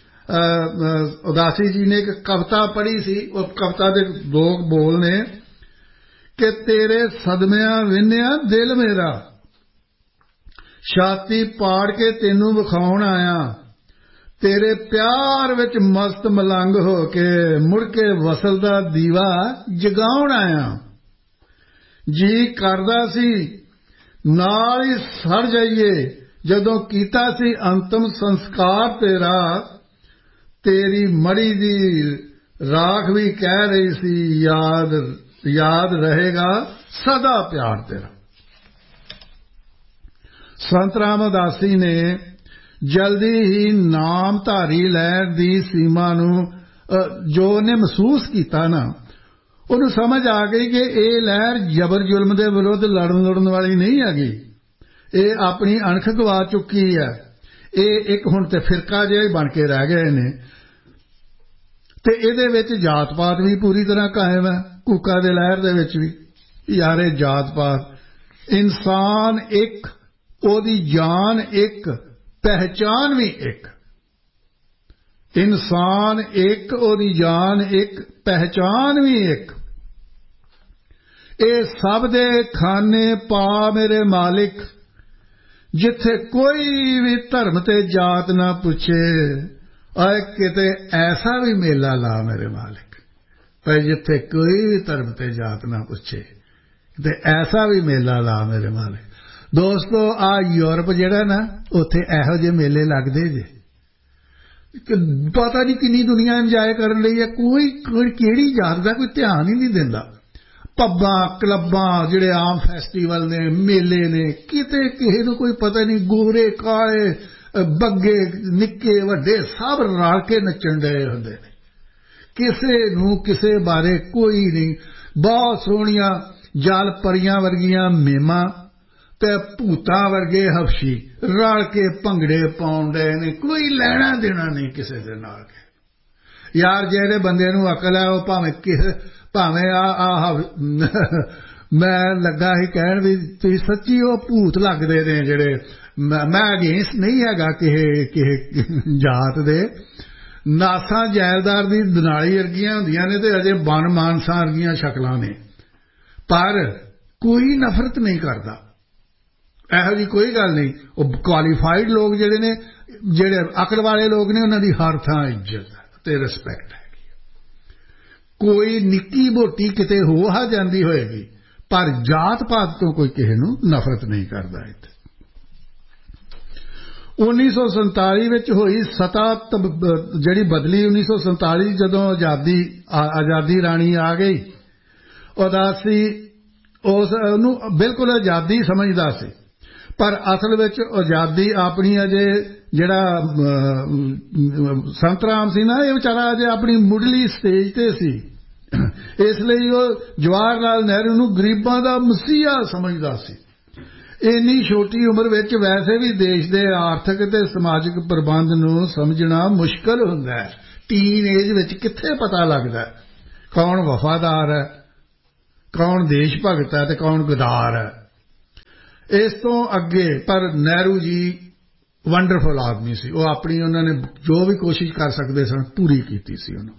ਉਦਾਸੀ ਜੀ ਨੇ ਇੱਕ ਕਵਿਤਾ ਪੜ੍ਹੀ ਸੀ। ਉਹ ਕਵਿਤਾ ਦੇ ਦੋ ਬੋਲ ਨੇ ਕਿ ਤੇਰੇ ਸਦਮਿਆਂ ਵਿੰਨਿਆ ਦਿਲ ਮੇਰਾ, ਛਾਤੀ ਪਾੜ ਕੇ ਤੈਨੂੰ ਵਿਖਾਉਣ ਆਇਆ, ਤੇਰੇ ਪਿਆਰ ਵਿੱਚ ਮਸਤ ਮਲੰਗ ਹੋ ਕੇ ਮੁੜ ਕੇ ਵਸਲ ਦਾ ਦੀਵਾ ਜਗਾਉਣ ਆਇਆ। ਜੀ ਕਰਦਾ ਸੀ ਨਾਲ ਹੀ ਸੜ ਜਾਈਏ, ਜਦੋਂ ਕੀਤਾ ਸੀ ਅੰਤਮ ਸੰਸਕਾਰ ਤੇਰਾ, ਤੇਰੀ ਮੜੀ ਦੀ ਰਾਖ ਵੀ ਕਹਿ ਰਹੀ ਸੀ, ਯਾਦ ਯਾਦ ਰਹੇਗਾ ਸਦਾ ਪਿਆਰ ਤੇਰਾ। ਸੰਤ ਰਾਮ ਉਦਾਸੀ ਨੇ ਜਲਦੀ ਹੀ ਨਾਮਧਾਰੀ ਲਹਿਰ ਦੀ ਸੀਮਾ ਨੂੰ ਜੋ ਉਹਨੇ ਮਹਿਸੂਸ ਕੀਤਾ ਨਾ, ਉਹਨੂੰ ਸਮਝ ਆ ਗਈ ਕਿ ਇਹ ਲਹਿਰ ਜ਼ਬਰ ਜ਼ੁਲਮ ਦੇ ਵਿਰੁੱਧ ਲੜਨ ਲੜਨ ਵਾਲੀ ਨਹੀਂ ਹੈਗੀ। ਇਹ ਆਪਣੀ ਅਣਖ ਗਵਾ ਚੁੱਕੀ ਹੈ। ਇਹ ਇੱਕ ਹੁਣ ਤੇ ਫਿਰਕਾ ਜਿਹਾ ਹੀ ਬਣ ਕੇ ਰਹਿ ਗਏ ਨੇ, ਤੇ ਇਹਦੇ ਵਿੱਚ ਜਾਤ ਪਾਤ ਵੀ ਪੂਰੀ ਤਰ੍ਹਾਂ ਕਾਇਮ ਹੈ। ਕੂਕਾ ਦੇ ਲਹਿਰ ਦੇ ਵਿੱਚ ਵੀ ਯਾਰੇ ਜਾਤ ਪਾਤ, ਇਨਸਾਨ ਇੱਕ, ਉਹਦੀ ਜਾਨ ਇੱਕ, ਪਹਿਚਾਨ ਵੀ ਇੱਕ। ਇਨਸਾਨ ਇੱਕ, ਉਹਦੀ ਜਾਨ ਇੱਕ, ਪਹਿਚਾਨ ਵੀ ਇੱਕ। ਇਹ ਸਭ ਦੇ ਖਾਨੇ ਪਾ ਮੇਰੇ ਮਾਲਿਕ, ਜਿੱਥੇ ਕੋਈ ਵੀ ਧਰਮ ਤੇ ਜਾਤ ਨਾ ਪੁੱਛੇ। ਆਏ ਕਿਤੇ ਐਸਾ ਵੀ ਮੇਲਾ ਲਾ ਮੇਰੇ ਮਾਲਿਕ, ਪਰ ਜਿੱਥੇ ਕੋਈ ਵੀ ਧਰਮ ਤੇ ਜਾਤ ਨਾ ਪੁੱਛੇ, ਕਿਤੇ ਐਸਾ ਵੀ ਮੇਲਾ ਲਾ ਮੇਰੇ ਮਾਲਿਕ। ਦੋਸਤੋ, ਆ ਯੂਰਪ ਜਿਹੜਾ ਨਾ, ਉੱਥੇ ਇਹੋ ਜਿਹੇ ਮੇਲੇ ਲੱਗਦੇ ਜੇ ਕਿ ਪਤਾ ਨਹੀਂ ਕਿੰਨੀ ਦੁਨੀਆ ਇੰਜੋਏ ਕਰਨ ਲਈ ਹੈ। ਕੋਈ ਕੋਈ ਕਿਹੜੀ ਜਾਤ ਦਾ ਕੋਈ ਧਿਆਨ ਹੀ ਨਹੀਂ ਦਿੰਦਾ। ਪੱਬਾਂ ਕਲੱਬਾਂ ਜਿਹੜੇ ਆਮ ਫੈਸਟੀਵਲ ਨੇ, ਮੇਲੇ ਨੇ, ਕਿਤੇ ਕਿਸੇ ਨੂੰ ਕੋਈ ਪਤਾ ਨਹੀਂ। ਗੋਰੇ ਕਾਲੇ ਬੱਗੇ ਨਿੱਕੇ ਵੱਡੇ ਸਭ ਰਲ ਕੇ ਨੱਚਣ ਡਏ ਹੁੰਦੇ ਨੇ, ਕਿਸੇ ਨੂੰ ਕਿਸੇ ਬਾਰੇ ਕੋਈ ਨਹੀਂ। ਬਹੁਤ ਸੋਹਣੀਆਂ ਜਲ ਪਰੀਆਂ ਵਰਗੀਆਂ ਮੇਮਾਂ ਤੇ ਭੂਤਾਂ ਵਰਗੇ ਹਫਸ਼ੀ ਰਲ ਕੇ ਭੰਗੜੇ ਪਾਉਣ ਡਏ ਨੇ, ਕੋਈ ਲੈਣਾ ਦੇਣਾ ਨਹੀਂ ਕਿਸੇ ਦੇ ਨਾਲ। ਯਾਰ ਜਿਹੜੇ ਬੰਦੇ ਨੂੰ ਅਕਲ ਹੈ, ਉਹ ਭਾਵੇਂ ਕਿਸੇ ਭਾਵੇਂ ਆ ਆ ਮੈਂ ਲੱਗਾ ਸੀ ਕਹਿਣ ਵੀ ਤੁਸੀਂ ਸੱਚੀ ਉਹ ਭੂਤ ਲੱਗਦੇ ਨੇ ਜਿਹੜੇ। ਮੈਂ ਅਗੇਂਸਟ ਨਹੀਂ ਹੈਗਾ ਕਿਸੇ ਕਿਸੇ ਜਾਤ ਦੇ। ਨਾਸਾਂ ਜੈਲਦਾਰ ਦੀ ਦਨਾਲੀ ਵਰਗੀਆਂ ਹੁੰਦੀਆਂ ਨੇ ਤੇ ਅਜੇ ਬਨ ਮਾਨਸਾਂ ਵਰਗੀਆਂ ਸ਼ਕਲਾਂ ਨੇ, ਪਰ ਕੋਈ ਨਫ਼ਰਤ ਨਹੀਂ ਕਰਦਾ। ਇਹੋ ਜਿਹੀ ਕੋਈ ਗੱਲ ਨਹੀਂ। ਉਹ ਕੁਆਲੀਫਾਈਡ ਲੋਕ ਜਿਹੜੇ ਨੇ, ਜਿਹੜੇ ਅਕਲ ਵਾਲੇ ਲੋਕ ਨੇ, ਉਹਨਾਂ ਦੀ ਹਰ ਥਾਂ ਇੱਜ਼ਤ ਤੇ ਰਿਸਪੈਕਟ ਹੈਗੀ। ਕੋਈ ਨਿੱਕੀ ਮੋਟੀ ਕਿਤੇ ਹੋ ਆ ਜਾਂਦੀ ਹੋਏਗੀ, ਪਰ ਜਾਤ ਪਾਤ ਤੋਂ ਕੋਈ ਕਿਸੇ ਨੂੰ ਨਫ਼ਰਤ ਨਹੀਂ ਕਰਦਾ। ਇੱਥੇ ਉੱਨੀ ਸੌ ਸੰਤਾਲੀ ਵਿੱਚ ਹੋਈ ਸਤਾ ਜਿਹੜੀ ਬਦਲੀ, ਉੱਨੀ ਸੌ ਸੰਤਾਲੀ ਜਦੋਂ ਆਜ਼ਾਦੀ ਆਜ਼ਾਦੀ ਰਾਣੀ ਆ ਗਈ, ਉਦਾਸੀ ਉਸ ਨੂੰ ਬਿਲਕੁਲ ਆਜ਼ਾਦੀ ਸਮਝਦਾ ਸੀ, ਪਰ ਅਸਲ ਵਿੱਚ ਆਜ਼ਾਦੀ ਆਪਣੀ ਅਜੇ ਜਿਹੜਾ ਸੰਤ ਰਾਮ ਸੀ ਨਾ, ਇਹ ਵਿਚਾਰਾ ਅਜੇ ਆਪਣੀ ਮੁੱਢਲੀ ਸਟੇਜ ਤੇ ਸੀ। ਇਸ ਲਈ ਉਹ ਜਵਾਹਰ ਲਾਲ ਨਹਿਰੂ ਨੂੰ ਗਰੀਬਾਂ ਦਾ ਮਸੀਹਾ ਸਮਝਦਾ ਸੀ। ਇੰਨੀ ਛੋਟੀ ਉਮਰ ਵਿੱਚ ਵੈਸੇ ਵੀ ਦੇਸ਼ ਦੇ ਆਰਥਿਕ ਤੇ ਸਮਾਜਿਕ ਪ੍ਰਬੰਧ ਨੂੰ ਸਮਝਣਾ ਮੁਸ਼ਕਲ ਹੁੰਦਾ ਹੈ। ਟੀਨ ਏਜ ਵਿੱਚ ਕਿੱਥੇ ਪਤਾ ਲੱਗਦਾ ਕੌਣ ਵਫਾਦਾਰ ਹੈ, ਕੌਣ ਦੇਸ਼ ਭਗਤ ਹੈ ਤੇ ਕੌਣ ਗਦਾਰ ਹੈ। ਇਸ ਤੋਂ ਅੱਗੇ ਪਰ ਨਹਿਰੂ ਜੀ ਵੰਡਰਫੁਲ ਆਦਮੀ ਸੀ। ਉਹ ਆਪਣੀ ਉਹਨਾਂ ਨੇ ਜੋ ਵੀ ਕੋਸ਼ਿਸ਼ ਕਰ ਸਕਦੇ ਸਨ ਪੂਰੀ ਕੀਤੀ ਸੀ ਉਹਨੂੰ।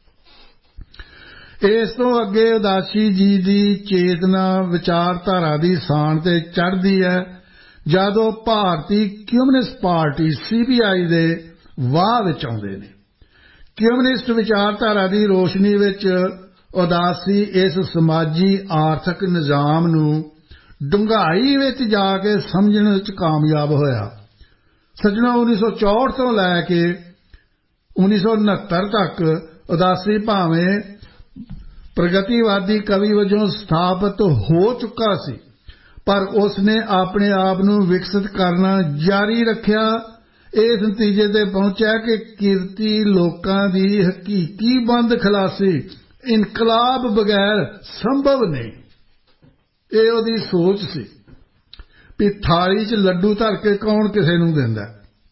ਇਸ ਤੋਂ ਅੱਗੇ ਉਦਾਸੀ ਜੀ ਦੀ ਚੇਤਨਾ ਵਿਚਾਰਧਾਰਾ ਦੀ ਸਾਣ ਤੇ ਚੜ੍ਹਦੀ ਹੈ ਜਦੋਂ ਭਾਰਤੀ ਕਮਿਊਨਿਸਟ ਪਾਰਟੀ ਸੀ ਪੀ ਆਈ ਦੇ ਵਾਹ ਵਿੱਚ ਆਉਂਦੇ ਨੇ। ਕਮਿਊਨਿਸਟ ਵਿਚਾਰਧਾਰਾ ਦੀ ਰੋਸ਼ਨੀ ਵਿੱਚ ਉਦਾਸੀ ਇਸ ਸਮਾਜੀ ਆਰਥਿਕ ਨਿਜ਼ਾਮ ਨੂੰ ਡੂੰਘਾਈ ਵਿੱਚ ਜਾ ਕੇ ਸਮਝਣ ਵਿੱਚ ਕਾਮਯਾਬ ਹੋਇਆ। ਸੱਜਣੋ, ਉੱਨੀ ਸੌ ਚੌਂਹਠ ਤੋਂ ਲੈ ਕੇ ਉੱਨੀ ਸੌ ਉਨੱਤਰ ਤੱਕ ਉਦਾਸੀ ਭਾਵੇਂ ਪ੍ਰਗਤੀਵਾਦੀ ਕਵੀ ਵਜੋਂ ਸਥਾਪਿਤ ਹੋ ਚੁੱਕਾ ਸੀ ਪਰ ਉਸ ਨੇ ਆਪਣੇ ਆਪ ਨੂੰ ਵਿਕਸਿਤ ਕਰਨਾ ਜਾਰੀ ਰੱਖਿਆ। ਇਸ ਨਤੀਜੇ ਤੇ ਪਹੁੰਚਿਆ ਕਿ ਕਿਰਤੀ ਲੋਕਾਂ ਦੀ ਹਕੀਕੀ ਬੰਦ ਖਲਾਸੀ ਇਨਕਲਾਬ ਬਗੈਰ ਸੰਭਵ ਨਹੀਂ। ਇਹ ਉਹਦੀ ਸੋਚ ਸੀ ਵੀ ਥਾਲੀ 'ਚ ਲੱਡੂ ਧਰ ਕੇ ਕੌਣ ਕਿਸੇ ਨੂੰ ਦਿੰਦਾ।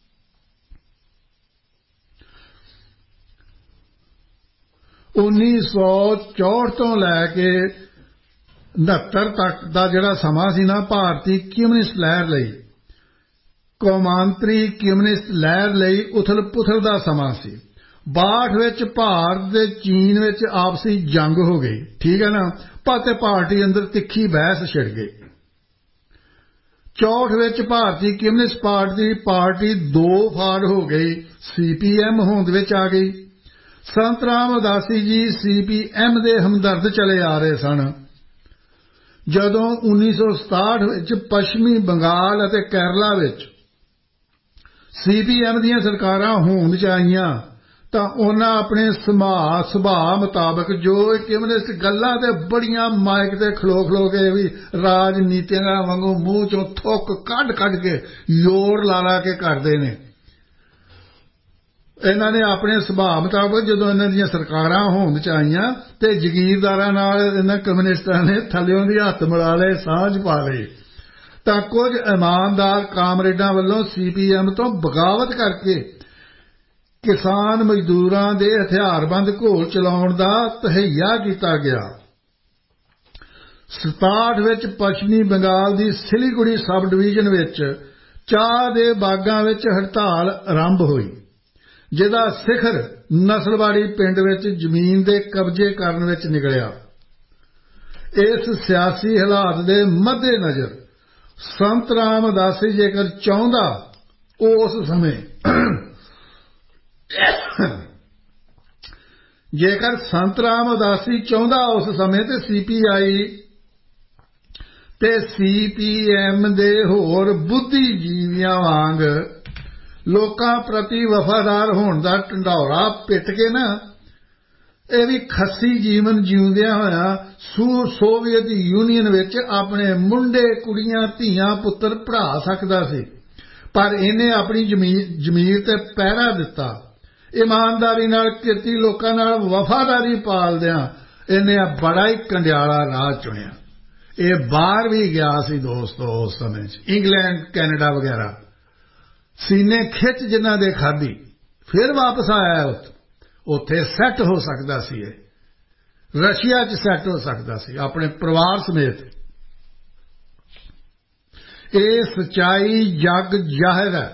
ਉੱਨੀ ਸੌ ਚੌਂਹਠ ਤੋਂ ਲੈ ਕੇ ਉਨੱਤਰ ਤੱਕ ਦਾ ਜਿਹੜਾ ਸਮਾਂ ਸੀ ਨਾ, ਭਾਰਤੀ ਕਮਿਊਨਿਸਟ ਲਹਿਰ ਲਈ, ਕੌਮਾਂਤਰੀ ਕਮਿਊਨਿਸਟ ਲਹਿਰ ਲਈ ਉਥਲ ਪੁਥਲ ਦਾ ਸਮਾਂ ਸੀ। ਬਾਹਠ ਵਿੱਚ ਭਾਰਤ ਤੇ ਚੀਨ ਵਿੱਚ ਆਪਸੀ ਜੰਗ ਹੋ ਗਈ, ਠੀਕ ਹੈ ਨਾ, ਤੇ ਪਾਰਟੀ ਅੰਦਰ ਤਿੱਖੀ ਬਹਿਸ ਛਿੜ ਗਈ। ਚੌਂਹਠ ਵਿੱਚ ਭਾਰਤੀ ਕਮਿਊਨਿਸਟ ਪਾਰਟੀ ਪਾਰਟੀ ਦੋ ਫਾੜ ਹੋ ਗਈ, ਸੀ ਪੀ ਐਮ ਹੋਂਦ ਵਿੱਚ ਆ ਗਈ। ਸੰਤ ਰਾਮ ਉਦਾਸੀ ਜੀ ਸੀ ਪੀ ਐਮ ਦੇ ਹਮਦਰਦ ਚਲੇ ਆ ਰਹੇ ਸਨ। ਜਦੋਂ ਉੱਨੀ ਸੌ ਸਤਾਹਠ ਵਿੱਚ ਪੱਛਮੀ ਬੰਗਾਲ ਅਤੇ ਕੇਰਲਾ ਵਿੱਚ ਸੀ ਪੀ ਐਮ ਦੀਆਂ ਸਰਕਾਰਾਂ ਹੋਂਦ 'ਚ ਆਈਆਂ ਤਾਂ ਉਹਨਾਂ ਆਪਣੇ ਸੁਭਾਅ ਸੁਭਾਅ ਮੁਤਾਬਕ ਜੋ ਕਮਿਊਨਿਸਟ ਗੱਲਾਂ ਤੇ ਬੜੀਆਂ ਮਾਈਕ ਤੇ ਖਲੋ ਖਲੋ ਕੇ ਵੀ ਰਾਜਨੀਤੀਆਂ ਵਾਂਗੂ ਮੂੰਹ 'ਚੋਂ ਥੁੱਕ ਕੱਢ ਕੱਢ ਕੇ ਜ਼ੋਰ ਲਾ ਲਾ ਕੇ ਕਰਦੇ ਨੇ, ਇਹਨਾਂ ਨੇ ਆਪਣੇ ਸੁਭਾਅ ਮੁਤਾਬਕ ਜਦੋਂ ਇਹਨਾਂ ਦੀਆਂ ਸਰਕਾਰਾਂ ਹੋਂਦ 'ਚ ਆਈਆਂ ਤੇ ਜ਼ਗੀਰਦਾਰਾਂ ਨਾਲ ਇਹਨਾਂ ਕਮਿਊਨਿਸਟਾਂ ਨੇ ਥੱਲਿਓਂ ਦੀ ਹੱਥ ਮਿਲਾ ਲਏ, ਸਾਂਝ ਪਾ ਲਈ ਤਾਂ ਕੁਝ ਇਮਾਨਦਾਰ ਕਾਮਰੇਡਾਂ ਵੱਲੋਂ ਸੀ ਪੀ ਐਮ ਤੋਂ ਬਗਾਵਤ ਕਰਕੇ ਕਿਸਾਨ ਮਜ਼ਦੂਰਾਂ ਦੇ ਹਥਿਆਰਬੰਦ ਘੋਲ ਚਲਾਉਣ ਦਾ ਤਹਈਆ ਕੀਤਾ ਗਿਆ। ਸਤਾਹਠ ਵਿੱਚ ਪੱਛਮੀ ਬੰਗਾਲ ਦੀ ਸਿਲੀਗੁੜੀ ਸਬ ਡਿਵੀਜ਼ਨ ਵਿੱਚ ਚਾਹ ਦੇ ਬਾਗਾਂ ਵਿੱਚ ਹੜਤਾਲ ਆਰੰਭ ਹੋਈ, ਜਿਹਦਾ ਸਿਖਰ ਨਸਲਵਾੜੀ ਪਿੰਡ ਵਿੱਚ ਜ਼ਮੀਨ ਦੇ ਕਬਜ਼ੇ ਕਰਨ ਵਿੱਚ ਨਿਕਲਿਆ। ਇਸ ਸਿਆਸੀ ਹਾਲਾਤ ਦੇ ਮੱਦੇ ਨਜ਼ਰ ਸੰਤ ਰਾਮ ਉਦਾਸੀ ਜੇਕਰ ਚਾਹੁੰਦਾ ਉਸ ਸਮੇਂ ਜੇਕਰ ਸੰਤ ਰਾਮ ਉਦਾਸੀ ਚਾਹੁੰਦਾ ਉਸ ਸਮੇਂ ਤੇ ਸੀ ਪੀ ਆਈ ਤੇ ਸੀ ਪੀ ਐਮ ਦੇ ਹੋਰ ਬੁੱਧੀਜੀਵੀਆਂ ਵਾਂਗ ਲੋਕਾਂ ਪ੍ਰਤੀ ਵਫਾਦਾਰ ਹੋਣ ਦਾ ਢੰਡੌਰਾ ਪਿੱਟ ਕੇ ਨਾ ਇਹ ਵੀ ਖੱਸੀ ਜੀਵਨ ਜਿਉਂਦਿਆਂ ਹੋਇਆ ਸੋਵੀਅਤ ਯੂਨੀਅਨ ਵਿੱਚ ਆਪਣੇ ਮੁੰਡੇ ਕੁੜੀਆਂ ਧੀਆਂ ਪੁੱਤਰ ਪੜ੍ਹਾ ਸਕਦਾ ਸੀ। ਪਰ ਇਹਨੇ ਆਪਣੀ ਜ਼ਮੀਰ ਤੇ ਪਹਿਰਾ ਦਿੱਤਾ। ਇਮਾਨਦਾਰੀ ਨਾਲ ਕਿਰਤੀ ਲੋਕਾਂ ਨਾਲ ਵਫਾਦਾਰੀ ਪਾਲਦਿਆਂ ਇਹਨੇ ਬੜਾ ਹੀ ਕੰਡਿਆਲਾ ਰਾਹ ਚੁਣਿਆ। ਇਹ ਬਾਹਰ ਵੀ ਗਿਆ ਸੀ ਦੋਸਤੋ, ਉਸ ਸਮੇਂ 'ਚ ਇੰਗਲੈਂਡ ਕੈਨੇਡਾ ਵਗੈਰਾ ਸੀਨੇ ਖਿੱਚ ਜਿਨ੍ਹਾਂ ਦੇ ਖਾਧੀ, ਫਿਰ ਵਾਪਸ ਆਇਆ। ਉੱਥੇ ਸੈੱਟ ਹੋ ਸਕਦਾ ਸੀ, ਇਹ ਰਸ਼ੀਆ 'ਚ ਸੈੱਟ ਹੋ ਸਕਦਾ ਸੀ ਆਪਣੇ ਪਰਿਵਾਰ ਸਮੇਤ। ਇਹ ਸੱਚਾਈ ਜਗ ਜ਼ਾਹਿਰ ਹੈ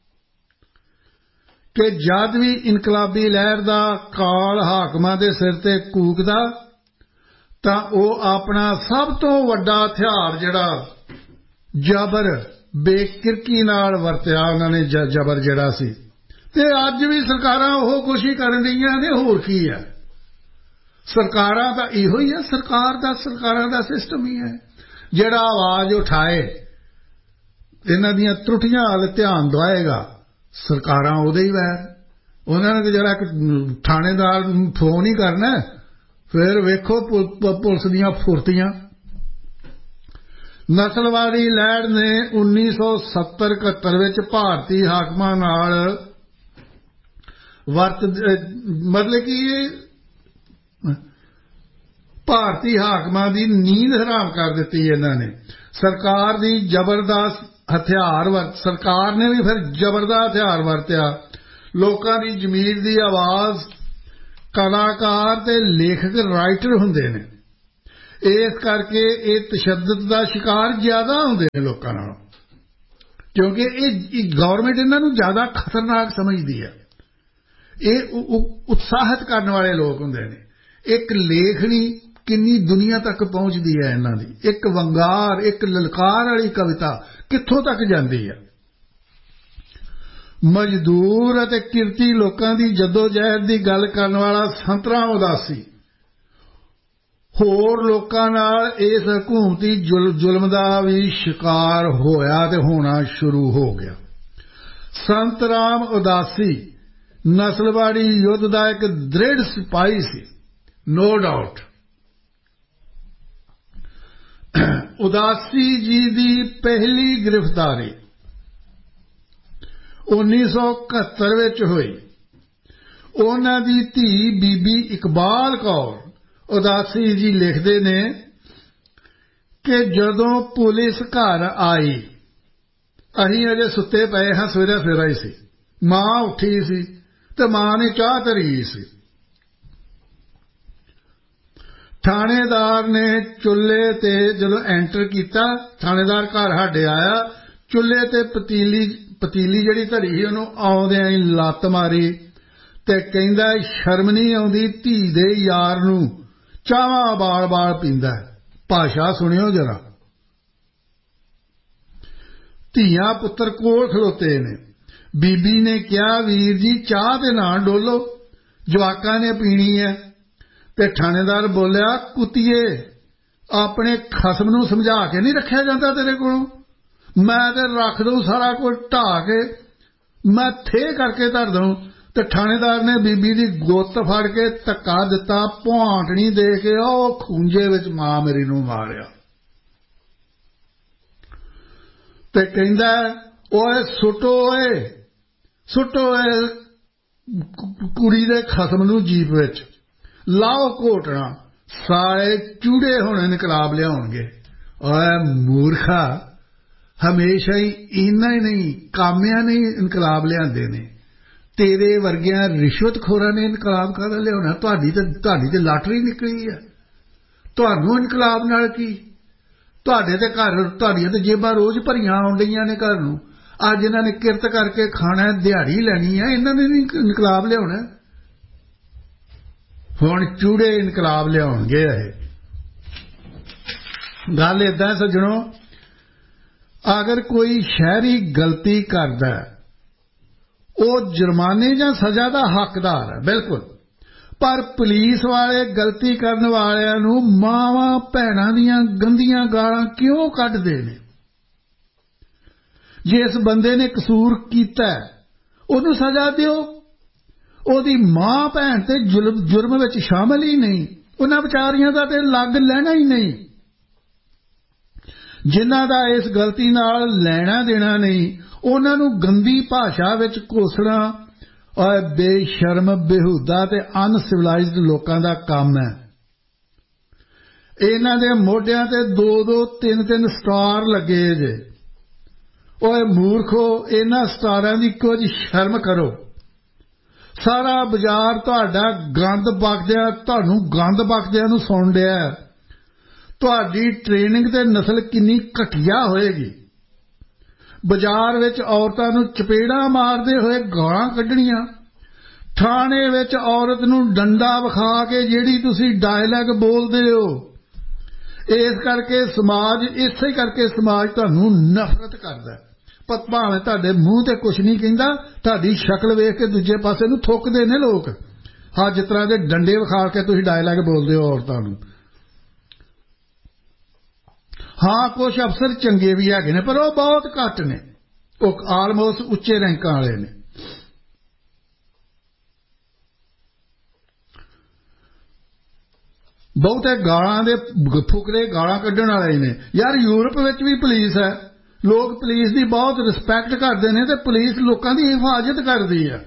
ਕਿ ਜਦ ਵੀ ਇਨਕਲਾਬੀ ਲਹਿਰ ਦਾ ਕਾਲ ਹਾਕਮਾਂ ਦੇ ਸਿਰ ਤੇ ਕੂਕਦਾ ਤਾਂ ਉਹ ਆਪਣਾ ਸਭ ਤੋਂ ਵੱਡਾ ਹਥਿਆਰ ਜਿਹੜਾ ਜ਼ਬਰ ਬੇਕਿਰਕੀ ਨਾਲ ਵਰਤਿਆ ਉਹਨਾਂ ਨੇ, ਜ਼ਬਰ ਜਿਹੜਾ ਸੀ। ਤੇ ਅੱਜ ਵੀ ਸਰਕਾਰਾਂ ਉਹ ਕੋਸ਼ਿਸ਼ ਕਰਨ ਰਹੀਆਂ ਨੇ। ਹੋਰ ਕੀ ਹੈ, ਸਰਕਾਰਾਂ ਤਾਂ ਇਹੋ ਹੀ ਹੈ। ਸਰਕਾਰ ਦਾ ਸਰਕਾਰਾਂ ਦਾ ਸਿਸਟਮ ਹੀ ਹੈ ਜਿਹੜਾ ਆਵਾਜ਼ ਉਠਾਏ, ਇਹਨਾਂ ਦੀਆਂ ਤਰੁੱਟੀਆਂ ਵੱਲ ਧਿਆਨ ਦਵਾਏਗਾ, ਸਰਕਾਰਾਂ ਉਹਦੇ ਹੀ ਵੈਰ। ਉਹਨਾਂ ਨੇ ਜਿਹੜਾ ਥਾਣੇਦਾਰ ਨੂੰ ਫੋਨ ਹੀ ਕਰਨਾ, ਫਿਰ ਵੇਖੋ ਪੁਲਿਸ ਦੀਆਂ ਫੁਰਤੀਆਂ। ਨਸਲਵਾਦੀ ਲਹਿਰ ਨੇ ਉੱਨੀ ਸੌ ਸੱਤਰ ਇਕਹੱਤਰ ਵਿੱਚ ਭਾਰਤੀ ਹਾਕਮਾਂ ਨਾਲ ਵਰਤ ਮਤਲਬ ਕਿ ਭਾਰਤੀ ਹਾਕਮਾਂ ਦੀ ਨੀਂਦ ਹਰਾਮ ਕਰ ਦਿੱਤੀ ਇਹਨਾਂ ਨੇ। ਸਰਕਾਰ ਦੀ ਜ਼ਬਰਦਸਤ ਹਥਿਆਰ ਵਰਤ ਸਰਕਾਰ ਨੇ ਵੀ ਫਿਰ ਜ਼ਬਰਦਸਤ ਹਥਿਆਰ ਵਰਤਿਆ। ਲੋਕਾਂ ਦੀ ਜ਼ਮੀਰ ਦੀ ਆਵਾਜ਼ ਕਲਾਕਾਰ ਤੇ ਲੇਖਕ ਰਾਈਟਰ ਹੁੰਦੇ ਨੇ। ਇਸ ਕਰਕੇ ਇਹ ਤਸ਼ੱਦਦ ਦਾ ਸ਼ਿਕਾਰ ਜ਼ਿਆਦਾ ਹੁੰਦੇ ਨੇ ਲੋਕਾਂ ਨਾਲੋਂ, ਕਿਉਂਕਿ ਇਹ ਗਵਰਨਮੈਂਟ ਇਹਨਾਂ ਨੂੰ ਜ਼ਿਆਦਾ ਖਤਰਨਾਕ ਸਮਝਦੀ ਹੈ। ਇਹ ਉਤਸ਼ਾਹਿਤ ਕਰਨ ਵਾਲੇ ਲੋਕ ਹੁੰਦੇ ਨੇ। ਇੱਕ ਲੇਖਣੀ ਕਿੰਨੀ ਦੁਨੀਆ ਤੱਕ ਪਹੁੰਚਦੀ ਹੈ ਇਹਨਾਂ ਦੀ, ਇੱਕ ਵੰਗਾਰ, ਇੱਕ ਲਲਕਾਰ ਵਾਲੀ ਕਵਿਤਾ ਕਿੱਥੋਂ ਤੱਕ ਜਾਂਦੀ ਹੈ। ਮਜ਼ਦੂਰ ਅਤੇ ਕਿਰਤੀ ਲੋਕਾਂ ਦੀ ਜੱਦੋਜਹਿਦ ਦੀ ਗੱਲ ਕਰਨ ਵਾਲਾ ਸੰਤਰਾਮ ਉਦਾਸੀ ਹੋਰ ਲੋਕਾਂ ਨਾਲ ਇਸ ਹਕੂਮਤੀ ਜ਼ੁਲਮ ਦਾ ਵੀ ਸ਼ਿਕਾਰ ਹੋਇਆ ਤੇ ਹੋਣਾ ਸ਼ੁਰੂ ਹੋ ਗਿਆ। ਸੰਤਰਾਮ ਉਦਾਸੀ ਨਸਲਵਾੜੀ ਯੁੱਧ ਦਾ ਇੱਕ ਦ੍ਰਿੜ ਸਿਪਾਹੀ ਸੀ, ਨੋ ਡਾਊਟ। ਉਦਾਸੀ ਜੀ ਦੀ ਪਹਿਲੀ ਗ੍ਰਿਫਤਾਰੀ ਉੱਨੀ ਸੌ ਇਕਹੱਤਰ ਵਿੱਚ ਹੋਈ। ਉਹਨਾਂ ਦੀ ਧੀ ਬੀਬੀ ਇਕਬਾਲ ਕੌਰ ਉਦਾਸੀ ਜੀ ਲਿਖਦੇ ਨੇ ਕਿ ਜਦੋਂ ਪੁਲਿਸ ਘਰ ਆਈ, ਅਸੀਂ ਅਜੇ ਸੁੱਤੇ ਪਏ ਹਾਂ, ਸਵੇਰਾ ਸਵੇਰਾ ਹੀ ਸੀ, ਮਾਂ ਉੱਠੀ ਸੀ ਤੇ ਮਾਂ ਨੇ ਚਾਹ ਧਰੀ ਸੀ। ਥਾਣੇਦਾਰ ਨੇ ਚੁੱਲ੍ਹੇ ਤੇ ਜਦੋਂ ਐਂਟਰ ਕੀਤਾ, ਥਾਣੇਦਾਰ ਘਰ ਸਾਡੇ ਆਇਆ, ਚੁੱਲ੍ਹੇ ਤੇ ਪਤੀਲੀ ਪਤੀਲੀ ਜਿਹੜੀ ਧਰੀ ਸੀ ਉਹਨੂੰ ਆਉਂਦਿਆਂ ਹੀ ਲੱਤ ਮਾਰੀ ਤੇ ਕਹਿੰਦਾ ਸ਼ਰਮ ਨਹੀਂ ਆਉਂਦੀ ਧੀ ਦੇ ਯਾਰ ਨੂੰ ਚਾਹਾਂ ਬਾਲ ਬਾਲ ਪੀਂਦਾ। ਭਾਸ਼ਾ ਸੁਣਿਓ ਜਰਾ। ਧੀਆਂ ਪੁੱਤਰ ਕੋਲ ਖਲੋਤੇ ਨੇ। ਬੀਬੀ ਨੇ ਕਿਹਾ ਵੀਰ ਜੀ ਚਾਹ ਦੇ ਨਾ ਡੋਲੋ, ਜਵਾਕਾਂ ਨੇ ਪੀਣੀ ਹੈ। ਤੇ ਥਾਣੇਦਾਰ ਬੋਲਿਆ ਕੁੱਤੀਏ, ਆਪਣੇ ਖਸਮ ਨੂੰ ਸਮਝਾ ਕੇ ਨਹੀਂ ਰੱਖਿਆ ਜਾਂਦਾ ਤੇਰੇ ਕੋਲੋਂ? ਮੈਂ ਤੇ ਰੱਖ ਦਊ ਸਾਰਾ ਕੁਝ ਢਾਹ ਕੇ, ਮੈਂ ਥੇ ਕਰਕੇ ਧਰ ਦਊ। ਤੇ ਥਾਣੇਦਾਰ ਨੇ ਬੀਬੀ ਦੀ ਗੁੱਤ ਫੜ ਕੇ ਧੱਕਾ ਦਿੱਤਾ, ਭੁਆਂਟਣੀ ਦੇ ਕੇ ਉਹ ਖੂੰਜੇ ਵਿੱਚ ਮਾਂ ਮੇਰੀ ਨੂੰ ਮਾਰਿਆ ਤੇ ਕਹਿੰਦਾ ਓਏ ਸੁੱਟੋ, ਓਏ ਸੁੱਟੋ ਓਏ ਕੁੜੀ ਦੇ ਖਸਮ ਨੂੰ ਜੀਪ ਵਿੱਚ, ਲਾਓ ਘੋਟਣਾ, ਸਾਲੇ ਚੂੜੇ ਹੁਣ ਇਨਕਲਾਬ ਲਿਆਉਣਗੇ। ਓਏ ਮੂਰਖਾ, ਹਮੇਸ਼ਾ ਹੀ ਇੰਨਾ ਹੀ ਨਹੀਂ, ਕਾਮਿਆਂ ਨੇ ਇਨਕਲਾਬ ਲਿਆਂਦੇ ਨੇ। ਤੇਰੇ ਵਰਗਿਆਂ ਰਿਸ਼ਵਤਖੋਰਾਂ ਨੇ ਇਨਕਲਾਬ ਕਾਹਦਾ ਲਿਆਉਣਾ? ਤੁਹਾਡੀ ਤੇ ਤੁਹਾਡੀ ਤੇ ਲਾਟਰੀ ਨਿਕਲੀ ਹੈ। ਤੁਹਾਨੂੰ ਇਨਕਲਾਬ ਨਾਲ ਕੀ? ਤੁਹਾਡੇ ਤੇ ਘਰ, ਤੁਹਾਡੀਆਂ ਤੇ ਜੇਬਾਂ ਰੋਜ਼ ਭਰੀਆਂ ਆਉਣ ਡਈਆਂ ਨੇ ਘਰ ਨੂੰ। ਅੱਜ ਇਹਨਾਂ ਨੇ ਕਿਰਤ ਕਰਕੇ ਖਾਣਾ, ਦਿਹਾੜੀ ਲੈਣੀ ਹੈ, ਇਹਨਾਂ ਨੇ ਨਹੀਂ ਇਨਕਲਾਬ ਲਿਆਉਣਾ। ਹੁਣ ਚੂੜੇ ਇਨਕਲਾਬ ਲਿਆਉਣਗੇ। ਇਹ ਗੱਲ ਏਦਾਂ ਸੱਜਣੋ, ਅਗਰ ਕੋਈ ਸ਼ਹਿਰੀ ਗਲਤੀ ਕਰਦਾ ਉਹ ਜੁਰਮਾਨੇ ਜਾਂ ਸਜ਼ਾ ਦਾ ਹੱਕਦਾਰ ਹੈ, ਬਿਲਕੁਲ। ਪਰ ਪੁਲਿਸ ਵਾਲੇ ਗਲਤੀ ਕਰਨ ਵਾਲਿਆਂ ਨੂੰ ਮਾਵਾਂ ਭੈਣਾਂ ਦੀਆਂ ਗੰਦੀਆਂ ਗਾਲਾਂ ਕਿਉਂ ਕੱਢਦੇ ਨੇ? ਜਿਸ ਬੰਦੇ ਨੇ ਕਸੂਰ ਕੀਤਾ ਉਹਨੂੰ ਸਜ਼ਾ ਦਿਓ। ਉਹਦੀ ਮਾਂ ਭੈਣ ਤੇ ਜ਼ੁਲਮ ਜੁਰਮ ਵਿੱਚ ਸ਼ਾਮਲ ਹੀ ਨਹੀਂ, ਉਹਨਾਂ ਵਿਚਾਰੀਆਂ ਦਾ ਤੇ ਲੱਗ ਲੈਣਾ ਹੀ ਨਹੀਂ। ਜਿਨ੍ਹਾਂ ਦਾ ਇਸ ਗਲਤੀ ਨਾਲ ਲੈਣਾ ਦੇਣਾ ਨਹੀਂ, ਉਹਨਾਂ ਨੂੰ ਗੰਦੀ ਭਾਸ਼ਾ ਵਿੱਚ ਕੋਸਣਾ ਔਰ ਬੇਸ਼ਰਮ, ਬੇਹੂਦਾ ਤੇ ਅਨਸਿਵਲਾਈਜ਼ਡ ਲੋਕਾਂ ਦਾ ਕੰਮ ਹੈ। ਇਹਨਾਂ ਦੇ ਮੋਢਿਆਂ ਤੇ ਦੋ ਦੋ ਤਿੰਨ ਤਿੰਨ ਸਟਾਰ ਲੱਗੇ ਜੇ। ਓਏ ਮੂਰਖੋ, ਇਹਨਾਂ ਸਟਾਰਾਂ ਦੀ ਕੁਝ ਸ਼ਰਮ ਕਰੋ। ਸਾਰਾ ਬਾਜ਼ਾਰ ਤੁਹਾਡਾ ਗੰਦ ਬਕਦਿਆਂ, ਤੁਹਾਨੂੰ ਗੰਦ ਬਕਦਿਆਂ ਨੂੰ ਸੁਣ ਰਿਹਾ। ਤੁਹਾਡੀ ਟ੍ਰੇਨਿੰਗ ਤੇ ਨਸਲ ਕਿੰਨੀ ਘਟੀਆ ਹੋਏਗੀ। ਬਾਜ਼ਾਰ ਵਿੱਚ ਔਰਤਾਂ ਨੂੰ ਚਪੇੜਾਂ ਮਾਰਦੇ ਹੋਏ ਗਾਲਾਂ ਕੱਢਣੀਆਂ, ਥਾਣੇ ਵਿੱਚ ਔਰਤ ਨੂੰ ਡੰਡਾ ਵਿਖਾ ਕੇ ਜਿਹੜੀ ਤੁਸੀਂ ਡਾਇਲੌਗ ਬੋਲਦੇ ਹੋ। ਇਸ ਕਰਕੇ ਸਮਾਜ, ਇਸੇ ਕਰਕੇ ਸਮਾਜ ਤੁਹਾਨੂੰ ਨਫ਼ਰਤ ਕਰਦਾ। ਭਾਵੇਂ ਤੁਹਾਡੇ ਮੂੰਹ ਤੇ ਕੁਛ ਨਹੀਂ ਕਹਿੰਦਾ, ਤੁਹਾਡੀ ਸ਼ਕਲ ਵੇਖ ਕੇ ਦੂਜੇ ਪਾਸੇ ਨੂੰ ਥੁੱਕਦੇ ਨੇ ਲੋਕ। ਹਾਂ, ਜਿਸ ਤਰ੍ਹਾਂ ਦੇ ਡੰਡੇ ਵਿਖਾ ਕੇ ਤੁਸੀਂ ਡਾਇਲੌਗ ਬੋਲਦੇ ਹੋ ਔਰਤਾਂ ਨੂੰ। ਹਾਂ, ਕੁਝ ਅਫਸਰ ਚੰਗੇ ਵੀ ਹੈਗੇ ਨੇ, ਪਰ ਉਹ ਬਹੁਤ ਘੱਟ ਨੇ। ਉਹ ਆਲਮੋਸਟ ਉੱਚੇ ਰੈਂਕਾਂ ਵਾਲੇ ਨੇ। ਬਹੁਤੇ ਗਾਲਾਂ ਦੇ ਫੁਕਰੇ ਗਾਲਾਂ ਕੱਢਣ ਵਾਲੇ ਨੇ। ਯਾਰ, ਯੂਰਪ ਵਿੱਚ ਵੀ ਪੁਲਿਸ ਹੈ, ਲੋਕ ਪੁਲਿਸ ਦੀ ਬਹੁਤ ਰਿਸਪੈਕਟ ਕਰਦੇ ਨੇ ਤੇ ਪੁਲਿਸ ਲੋਕਾਂ ਦੀ ਹਿਫਾਜ਼ਤ ਕਰਦੀ ਹੈ।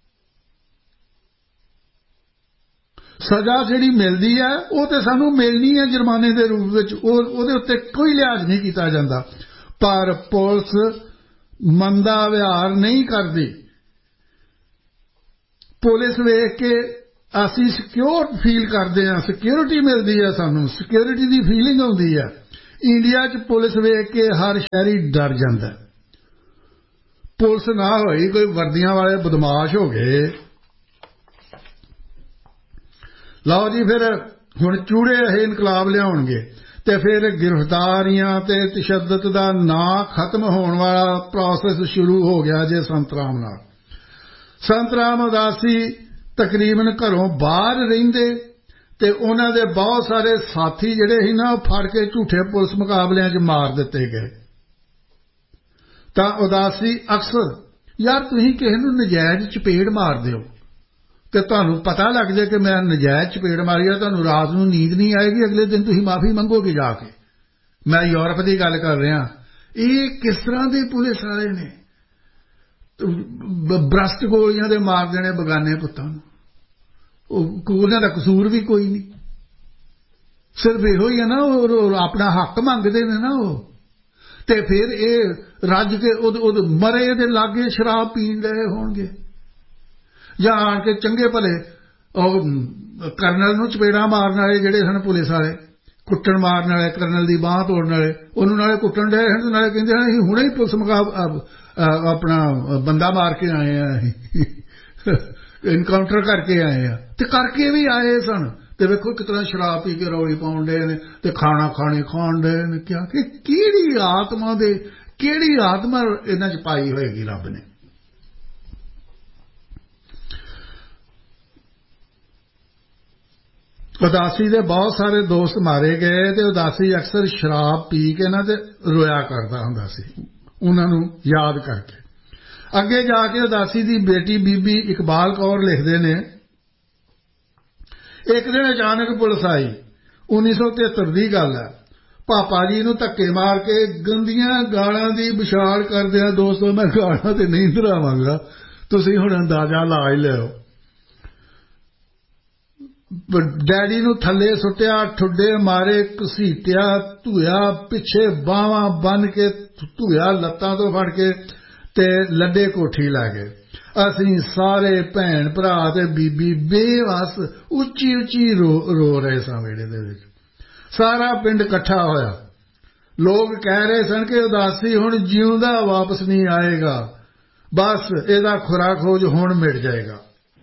ਸਜ਼ਾ ਜਿਹੜੀ ਮਿਲਦੀ ਹੈ ਉਹ ਤੇ ਸਾਨੂੰ ਮਿਲਣੀ ਹੈ ਜੁਰਮਾਨੇ ਦੇ ਰੂਪ ਵਿੱਚ, ਉਹ ਉਹਦੇ ਉੱਤੇ ਕੋਈ ਲਿਹਾਜ਼ ਨਹੀਂ ਕੀਤਾ ਜਾਂਦਾ। ਪਰ ਪੁਲਿਸ ਮੰਦਾ ਵਿਹਾਰ ਨਹੀਂ ਕਰਦੀ। ਪੁਲਿਸ ਵੇਖ ਕੇ ਅਸੀਂ ਸਿਕਿਉਰ ਫੀਲ ਕਰਦੇ ਹਾਂ, ਸਿਕਿਉਰਿਟੀ ਮਿਲਦੀ ਹੈ, ਸਾਨੂੰ ਸਿਕਿਉਰਿਟੀ ਦੀ ਫੀਲਿੰਗ ਆਉਂਦੀ ਹੈ। ਇੰਡੀਆ 'ਚ ਪੁਲਿਸ ਵੇਖ ਕੇ ਹਰ ਸ਼ਹਿਰੀ ਡਰ ਜਾਂਦਾ। ਪੁਲਿਸ ਨਾ ਹੋਈ, ਕੋਈ ਵਰਦੀਆਂ ਵਾਲੇ ਬਦਮਾਸ਼ ਹੋ ਗਏ। ਲਓ ਜੀ, ਫਿਰ ਹੁਣ ਚੂੜੇ ਇਹ ਇਨਕਲਾਬ ਲਿਆਉਣਗੇ ਤੇ ਫਿਰ ਗ੍ਰਿਫਤਾਰੀਆਂ ਤੇ ਤਸ਼ੱਦਦ ਦਾ ਨਾਂ ਖਤਮ ਹੋਣ ਵਾਲਾ ਪ੍ਰੋਸੈਸ ਸ਼ੁਰੂ ਹੋ ਗਿਆ ਜੇ ਸੰਤ ਰਾਮ ਨਾਲ। ਸੰਤ ਰਾਮ ਉਦਾਸੀ ਤਕਰੀਬਨ ਘਰੋਂ ਬਾਹਰ ਰਹਿੰਦੇ ਤੇ ਉਹਨਾਂ ਦੇ ਬਹੁਤ ਸਾਰੇ ਸਾਥੀ ਜਿਹੜੇ ਸੀ ਨਾ, ਉਹ ਫੜ ਕੇ ਝੂਠੇ ਪੁਲਿਸ ਮੁਕਾਬਲਿਆਂ 'ਚ ਮਾਰ ਦਿੱਤੇ ਗਏ। ਤਾਂ ਉਦਾਸੀ ਅਕਸਰ, ਯਾਰ ਤੁਸੀਂ ਕਿਸੇ ਨੂੰ ਨਜਾਇਜ਼ ਚਪੇੜ ਮਾਰ ਦਿਓ ਤੇ ਤੁਹਾਨੂੰ ਪਤਾ ਲੱਗ ਜਾਏ ਕਿ ਮੈਂ ਨਜਾਇਜ਼ ਚਪੇੜ ਮਾਰੀ ਆ, ਤੁਹਾਨੂੰ ਰਾਤ ਨੂੰ ਨੀਂਦ ਨਹੀਂ ਆਏਗੀ, ਅਗਲੇ ਦਿਨ ਤੁਸੀਂ ਮਾਫੀ ਮੰਗੋਗੇ ਜਾ ਕੇ। ਮੈਂ ਯੂਰਪ ਦੀ ਗੱਲ ਕਰ ਰਿਹਾ। ਇਹ ਕਿਸ ਤਰ੍ਹਾਂ ਦੇ ਪੁਲਿਸ ਵਾਲੇ ਨੇ? ਬਰਸਟ ਗੋਲੀਆਂ ਦੇ ਮਾਰ ਦੇਣੇ ਬਗਾਨੇ ਪੁੱਤਾਂ ਨੂੰ। ਉਹਨਾਂ ਦਾ ਕਸੂਰ ਵੀ ਕੋਈ ਨਹੀਂ, ਸਿਰਫ ਇਹੋ ਹੀ ਹੈ ਨਾ, ਉਹ ਆਪਣਾ ਹੱਕ ਮੰਗਦੇ ਨੇ ਨਾ ਉਹ। ਤੇ ਫਿਰ ਇਹ ਰੱਜ ਕੇ ਉਹ ਮਰੇ ਦੇ ਲਾਗੇ ਸ਼ਰਾਬ ਪੀਣ ਰਹੇ ਹੋਣਗੇ, ਜਾਂ ਆਣ ਕੇ ਚੰਗੇ ਭਲੇ ਉਹ ਕਰਨਲ ਨੂੰ ਚਪੇੜਾਂ ਮਾਰਨ ਵਾਲੇ ਜਿਹੜੇ ਸਨ ਪੁਲਿਸ ਵਾਲੇ, ਕੁੱਟਣ ਮਾਰਨ ਵਾਲੇ, ਕਰਨਲ ਦੀ ਬਾਂਹ ਤੋੜਨ ਵਾਲੇ, ਉਹਨੂੰ ਨਾਲੇ ਕੁੱਟਣ ਡਏ ਹਨ, ਨਾਲੇ ਕਹਿੰਦੇ ਹਨ ਅਸੀਂ ਹੁਣੇ ਹੀ ਪੁਲਿਸ ਮੁਕਾਬ ਆਪਣਾ ਬੰਦਾ ਮਾਰ ਕੇ ਆਏ ਆ, ਇਨਕਾਊਂਟਰ ਕਰਕੇ ਆਏ ਆ। ਤੇ ਕਰਕੇ ਵੀ ਆਏ ਸਨ। ਤੇ ਵੇਖੋ ਕਿਤਨਾ ਸ਼ਰਾਬ ਪੀ ਕੇ ਰੌਲੀ ਪਾਉਣ ਡਏ ਨੇ ਤੇ ਖਾਣਾ ਖਾਣੇ ਖਾਣ ਡਏ ਨੇ। ਕਿਆ ਕਿ ਕਿਹੜੀ ਆਤਮਾ ਦੇ, ਕਿਹੜੀ ਆਤਮਾ ਇਹਨਾਂ 'ਚ ਪਾਈ ਹੋਏਗੀ ਰੱਬ ਨੇ? ਉਦਾਸੀ ਦੇ ਬਹੁਤ ਸਾਰੇ ਦੋਸਤ ਮਾਰੇ ਗਏ ਤੇ ਉਦਾਸੀ ਅਕਸਰ ਸ਼ਰਾਬ ਪੀ ਕੇ ਨਾ ਤੇ ਰੋਇਆ ਕਰਦਾ ਹੁੰਦਾ ਸੀ ਉਹਨਾਂ ਨੂੰ ਯਾਦ ਕਰਕੇ। ਅੱਗੇ ਜਾ ਕੇ ਉਦਾਸੀ ਦੀ ਬੇਟੀ ਬੀਬੀ ਇਕਬਾਲ ਕੌਰ ਲਿਖਦੇ ਨੇ, ਇੱਕ ਦਿਨ ਅਚਾਨਕ ਪੁਲਿਸ ਆਈ, ਉੱਨੀ ਸੌ ਤਿਹੱਤਰ ਦੀ ਗੱਲ ਹੈ। ਪਾਪਾ ਜੀ ਨੂੰ ਧੱਕੇ ਮਾਰ ਕੇ ਗੰਦੀਆਂ ਗਾਲਾਂ ਦੀ ਵਿਛਾੜ ਕਰਦਿਆਂ, ਦੋਸਤੋ ਮੈਂ ਗਾਲਾਂ ਤੇ ਨਹੀਂ ਦੁਹਰਾਵਾਂਗਾ, ਤੁਸੀਂ ਹੁਣ ਅੰਦਾਜ਼ਾ ਲਾ ਹੀ ਲਿਓ। ਡੈਡੀ ਨੂੰ ਥੱਲੇ ਸੁੱਟਿਆ, ਠੁੱਡੇ ਮਾਰੇ, ਘਸੀਟਿਆ, ਧੂਇਆ, ਪਿੱਛੇ ਬਾਹਾਂ ਬੰਨ ਕੇ ਧੂਇਆ, ਲੱਤਾਂ ਤੋਂ ਫੜ ਕੇ ਤੇ ਲੱਡੇ ਕੋਠੀ ਲੈ ਗਏ। ਅਸੀਂ ਸਾਰੇ ਭੈਣ ਭਰਾ ਤੇ ਬੀਬੀ ਬੇਵੱਸ ਉੱਚੀ ਉੱਚੀ ਰੋ ਰੋ ਰਹੇ ਸਾਂ ਵਿਹੜੇ ਦੇ ਵਿੱਚ। ਸਾਰਾ ਪਿੰਡ ਇਕੱਠਾ ਹੋਇਆ। ਲੋਕ ਕਹਿ ਰਹੇ ਸਨ ਕਿ ਉਦਾਸੀ ਹੁਣ ਜਿਉਂਦਾ ਵਾਪਸ ਨਹੀਂ ਆਏਗਾ, ਬਸ ਇਹਦਾ ਖੁਰਾ ਖੋਜ ਹੁਣ ਮਿਟ ਜਾਏਗਾ।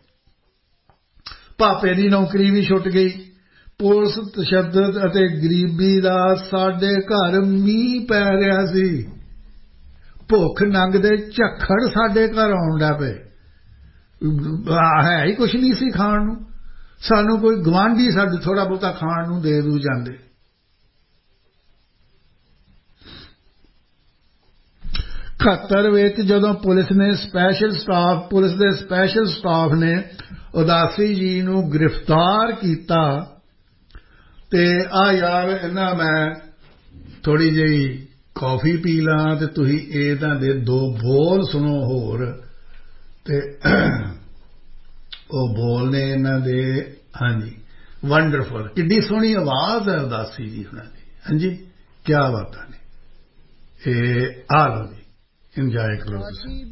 ਭਾਪੇ ਦੀ ਨੌਕਰੀ ਵੀ ਛੁੱਟ ਗਈ। ਪੁਲਿਸ, ਤਸ਼ੱਦਦ ਅਤੇ ਗਰੀਬੀ ਦਾ ਸਾਡੇ ਘਰ ਮੀਂਹ ਪੈ ਰਿਹਾ ਸੀ। ਭੁੱਖ ਨੰਗ ਦੇ ਝੱਖੜ ਸਾਡੇ ਘਰ ਆਉਣ ਲੱਗ ਪਏ। ਹੈ ਹੀ ਕੁਛ ਨਹੀਂ ਸੀ ਖਾਣ ਨੂੰ। ਸਾਨੂੰ ਕੋਈ ਗਵਾਂਢੀ ਸਾਡੇ ਥੋੜ੍ਹਾ ਬਹੁਤਾ ਖਾਣ ਨੂੰ ਦੇ ਦੂ ਜਾਂਦੇ। ਇਕਹੱਤਰ ਵਿੱਚ ਜਦੋਂ ਪੁਲਿਸ ਨੇ ਸਪੈਸ਼ਲ ਸਟਾਫ ਪੁਲਿਸ ਦੇ ਸਪੈਸ਼ਲ ਸਟਾਫ ਨੇ ਉਦਾਸੀ ਜੀ ਨੂੰ ਗ੍ਰਿਫਤਾਰ ਕੀਤਾ ਤੇ ਆ ਯਾਰ ਇਹਨਾਂ ਮੈਂ ਥੋੜ੍ਹੀ ਜਿਹੀ ਕੌਫੀ ਪੀ ਲਾਂ ਤੇ ਤੁਸੀਂ ਇਹਨਾਂ ਦੇ ਦੋ ਬੋਲ ਸੁਣੋ ਹੋਰ। ਤੇ ਉਹ ਬੋਲ ਨੇ ਇਹਨਾਂ ਦੇ, ਹਾਂਜੀ, ਵੰਡਰਫੁਲ, ਕਿੱਡੀ ਸੋਹਣੀ ਆਵਾਜ਼ ਹੈ ਉਦਾਸੀ ਜੀ ਉਹਨਾਂ ਦੀ। ਹਾਂਜੀ, ਕਿਆ ਬਾਤਾਂ ਨੇ। ਇਹ ਆ ਲਓ ਜੀ, ਇੰਜੋਏ ਕਰੋ ਤੁਸੀਂ।